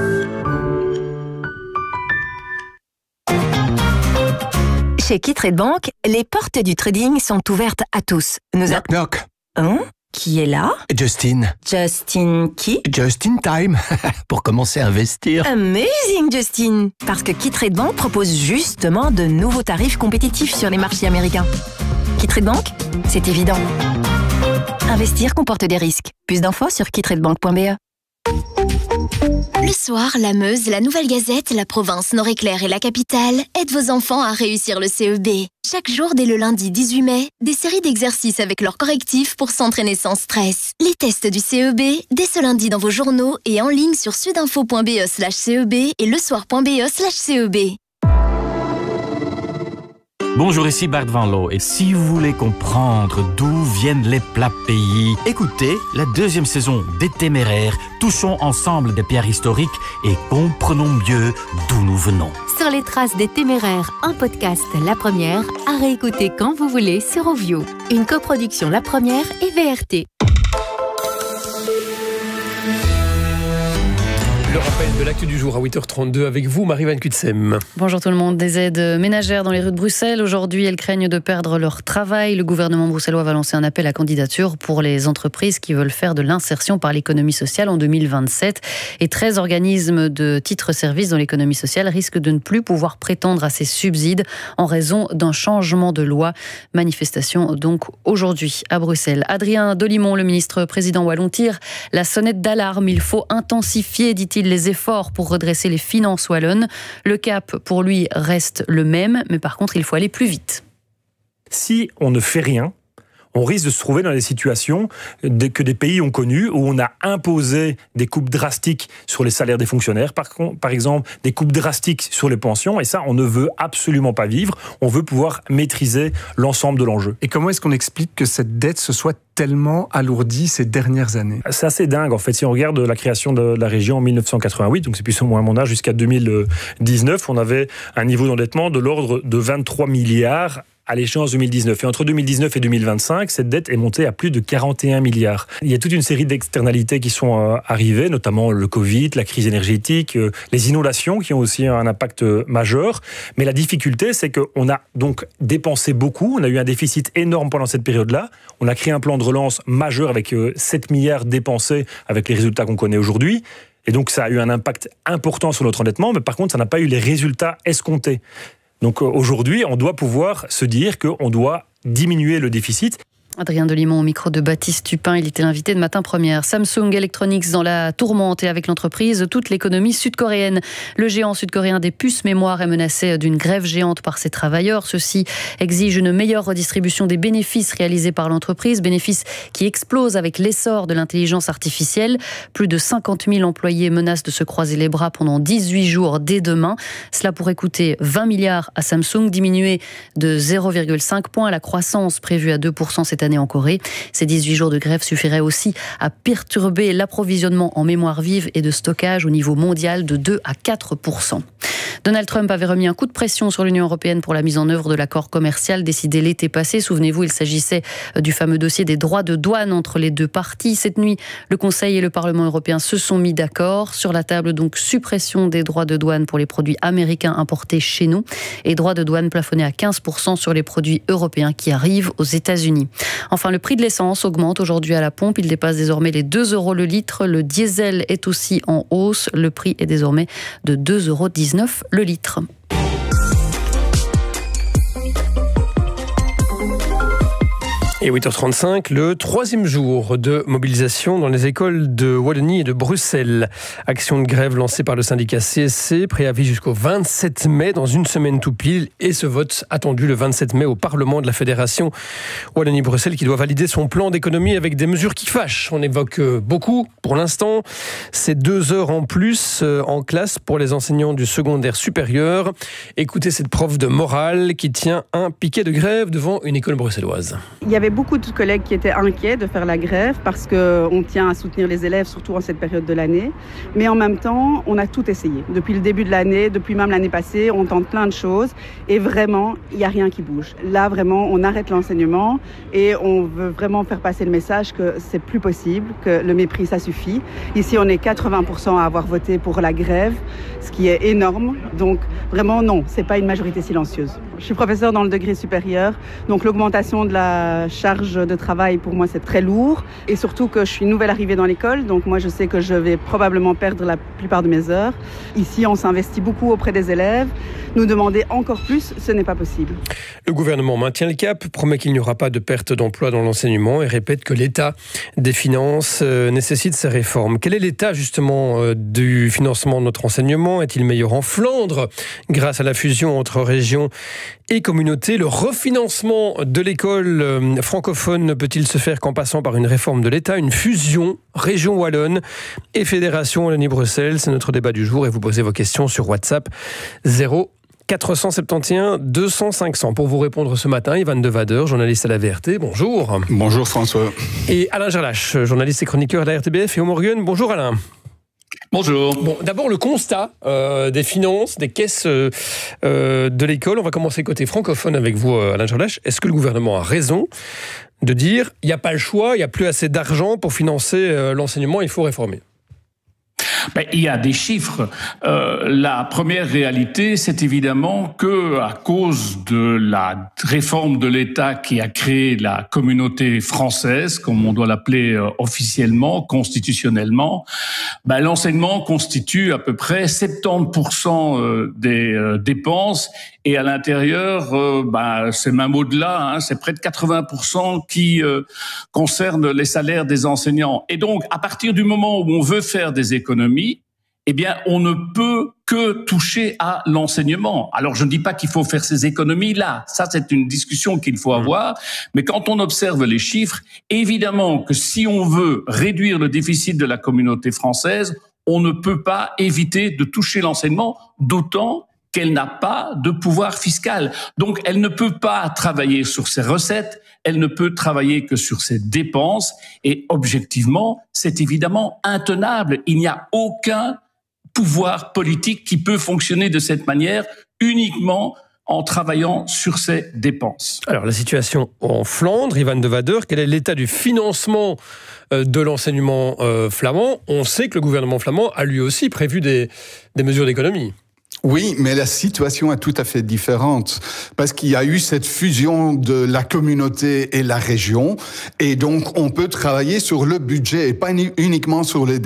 Speaker 8: Chez Kitrade Bank, les portes du trading sont ouvertes à tous. Nous
Speaker 15: knock, knock.
Speaker 8: Hein? Qui est là?
Speaker 15: Justin.
Speaker 8: Justin qui?
Speaker 15: Just in time. Pour commencer à investir.
Speaker 8: Amazing, Justin. Parce que Kitrade Bank propose justement de nouveaux tarifs compétitifs sur les marchés américains. Kitrade Bank, c'est évident. Investir comporte des risques. Plus d'infos sur kitradebank point b e. Le soir, la Meuse, la Nouvelle Gazette, la Province, Nord-Éclair et la Capitale aident vos enfants à réussir le C E B. Chaque jour, dès le lundi dix-huit mai, des séries d'exercices avec leurs correctifs pour s'entraîner sans stress. Les tests du C E B, dès ce lundi dans vos journaux et en ligne sur sudinfo.be slash CEB et lesoir.be slash CEB.
Speaker 3: Bonjour, ici Bart Van Loo. Et si vous voulez comprendre d'où viennent les plats pays, écoutez la deuxième saison des Téméraires. Touchons ensemble des pierres historiques et comprenons mieux d'où nous venons.
Speaker 12: Sur les traces des Téméraires, un podcast La Première, à réécouter quand vous voulez sur Ovio. Une coproduction La Première et V R T.
Speaker 2: Le rappel de l'actu du jour à huit heures trente-deux avec vous, Marie-Van Kutsem.
Speaker 7: Bonjour tout le monde. Des aides ménagères dans les rues de Bruxelles. Aujourd'hui, elles craignent de perdre leur travail. Le gouvernement bruxellois va lancer un appel à candidature pour les entreprises qui veulent faire de l'insertion par l'économie sociale en deux mille vingt-sept. Et treize organismes de titres-services dans l'économie sociale risquent de ne plus pouvoir prétendre à ces subsides en raison d'un changement de loi. Manifestation donc aujourd'hui à Bruxelles. Adrien Dolimon, le ministre président wallon, tire la sonnette d'alarme. Il faut intensifier, dit-il, les efforts pour redresser les finances wallonnes. Le cap, pour lui, reste le même, mais par contre, il faut aller plus vite.
Speaker 5: Si on ne fait rien, on risque de se trouver dans des situations que des pays ont connues, où on a imposé des coupes drastiques sur les salaires des fonctionnaires, par, par exemple, des coupes drastiques sur les pensions, et ça, on ne veut absolument pas vivre. On veut pouvoir maîtriser l'ensemble de l'enjeu.
Speaker 17: Et comment est-ce qu'on explique que cette dette se soit tellement alourdie ces dernières années?
Speaker 5: C'est assez dingue, en fait. Si on regarde la création de la région en mille neuf cent quatre-vingt-huit, donc c'est plus ou moins mon âge, jusqu'à deux mille dix-neuf, on avait un niveau d'endettement de l'ordre de vingt-trois milliards à l'échéance deux mille dix-neuf. Et entre deux mille dix-neuf et deux mille vingt-cinq, cette dette est montée à plus de quarante et un milliards. Il y a toute une série d'externalités qui sont euh, arrivées, notamment le Covid, la crise énergétique, euh, les inondations qui ont aussi un impact euh, majeur. Mais la difficulté, c'est qu'on a donc dépensé beaucoup. On a eu un déficit énorme pendant cette période-là. On a créé un plan de relance majeur avec euh, sept milliards dépensés avec les résultats qu'on connaît aujourd'hui. Et donc ça a eu un impact important sur notre endettement, mais par contre, ça n'a pas eu les résultats escomptés. Donc aujourd'hui, on doit pouvoir se dire qu'on doit diminuer le déficit.
Speaker 7: Adrien Dolimon au micro de Baptiste Tupin, il était l'invité de Matin Première. Samsung Electronics dans la tourmente et avec l'entreprise toute l'économie sud-coréenne. Le géant sud-coréen des puces mémoire est menacé d'une grève géante par ses travailleurs. Ceux-ci exigent une meilleure redistribution des bénéfices réalisés par l'entreprise, bénéfices qui explosent avec l'essor de l'intelligence artificielle. Plus de cinquante mille employés menacent de se croiser les bras pendant dix-huit jours dès demain. Cela pourrait coûter vingt milliards à Samsung, diminuer de zéro virgule cinq points la croissance prévue à deux pour cent cette année en Corée. Ces dix-huit jours de grève suffiraient aussi à perturber l'approvisionnement en mémoire vive et de stockage au niveau mondial de deux à quatre pour cent. Donald Trump avait remis un coup de pression sur l'Union européenne pour la mise en œuvre de l'accord commercial décidé l'été passé. Souvenez-vous, il s'agissait du fameux dossier des droits de douane entre les deux parties. Cette nuit, le Conseil et le Parlement européen se sont mis d'accord. Sur la table, donc, suppression des droits de douane pour les produits américains importés chez nous et droits de douane plafonnés à quinze pour cent sur les produits européens qui arrivent aux États-Unis. Enfin, le prix de l'essence augmente aujourd'hui à la pompe. Il dépasse désormais les deux euros le litre. Le diesel est aussi en hausse. Le prix est désormais de deux euros dix-neuf le litre.
Speaker 2: Et huit heures trente-cinq, le troisième jour de mobilisation dans les écoles de Wallonie et de Bruxelles. Action de grève lancée par le syndicat C S C, préavis jusqu'au vingt-sept mai, dans une semaine tout pile, et ce vote attendu le vingt-sept mai au Parlement de la Fédération Wallonie-Bruxelles qui doit valider son plan d'économie avec des mesures qui fâchent. On évoque beaucoup pour l'instant, c'est deux heures en plus en classe pour les enseignants du secondaire supérieur. Écoutez cette prof de morale qui tient un piquet de grève devant une école bruxelloise.
Speaker 18: Il y avait beaucoup de collègues qui étaient inquiets de faire la grève parce qu'on tient à soutenir les élèves, surtout en cette période de l'année. Mais en même temps, on a tout essayé. Depuis le début de l'année, depuis même l'année passée, on tente plein de choses et vraiment, il n'y a rien qui bouge. Là, vraiment, on arrête l'enseignement et on veut vraiment faire passer le message que c'est plus possible, que le mépris, ça suffit. Ici, on est quatre-vingts pour cent à avoir voté pour la grève, ce qui est énorme. Donc, vraiment, non, c'est pas une majorité silencieuse. Je suis professeure dans le degré supérieur, donc l'augmentation de la charge de travail pour moi c'est très lourd et surtout que je suis nouvelle arrivée dans l'école, donc moi je sais que je vais probablement perdre la plupart de mes heures. Ici on s'investit beaucoup auprès des élèves, nous demander encore plus, ce n'est pas possible.
Speaker 2: Le gouvernement maintient le cap, promet qu'il n'y aura pas de perte d'emploi dans l'enseignement et répète que l'état des finances euh, nécessite ces réformes. Quel est l'état justement euh, du financement de notre enseignement ? Est-il meilleur en Flandre grâce à la fusion entre régions et communautés? Le refinancement de l'école euh, francophone ne peut-il se faire qu'en passant par une réforme de l'État, une fusion région wallonne et fédération Wallonie-Bruxelles? C'est notre débat du jour et vous posez vos questions sur WhatsApp zéro quatre cent soixante et onze deux cents cinq cents. Pour vous répondre ce matin, Ivan De Wader, journaliste à la V R T. Bonjour.
Speaker 1: Bonjour François.
Speaker 2: Et Alain Gerlache, journaliste et chroniqueur à la R T B F et au Morgan. Bonjour Alain.
Speaker 1: Bonjour.
Speaker 2: Bon, d'abord le constat euh, des finances, des caisses euh, euh, de l'école. On va commencer côté francophone avec vous, euh, Alain Gerlache. Est-ce que le gouvernement a raison de dire il n'y a pas le choix, il n'y a plus assez d'argent pour financer euh, l'enseignement, il faut réformer?
Speaker 9: Ben, il y a des chiffres. Euh, la première réalité, c'est évidemment que à cause de la réforme de l'État qui a créé la communauté française, comme on doit l'appeler euh, officiellement, constitutionnellement, ben, l'enseignement constitue à peu près soixante-dix pour cent euh, des euh, dépenses. Et à l'intérieur, euh, ben, c'est même au-delà, hein, c'est près de quatre-vingts pour cent qui euh, concernent les salaires des enseignants. Et donc, à partir du moment où on veut faire des économies, eh bien, on ne peut que toucher à l'enseignement. Alors, je ne dis pas qu'il faut faire ces économies-là. Ça, c'est une discussion qu'il faut avoir. Mais quand on observe les chiffres, évidemment que si on veut réduire le déficit de la communauté française, on ne peut pas éviter de toucher l'enseignement, d'autant qu'elle n'a pas de pouvoir fiscal. Donc, elle ne peut pas travailler sur ses recettes, elle ne peut travailler que sur ses dépenses. Et objectivement, c'est évidemment intenable. Il n'y a aucun pouvoir politique qui peut fonctionner de cette manière uniquement en travaillant sur ses dépenses.
Speaker 2: Alors, la situation en Flandre, Ivan De Wader, quel est l'état du financement de l'enseignement flamand? On sait que le gouvernement flamand a lui aussi prévu des, des mesures d'économie.
Speaker 1: Oui, mais la situation est tout à fait différente parce qu'il y a eu cette fusion de la communauté et la région et donc on peut travailler sur le budget et pas uniquement sur les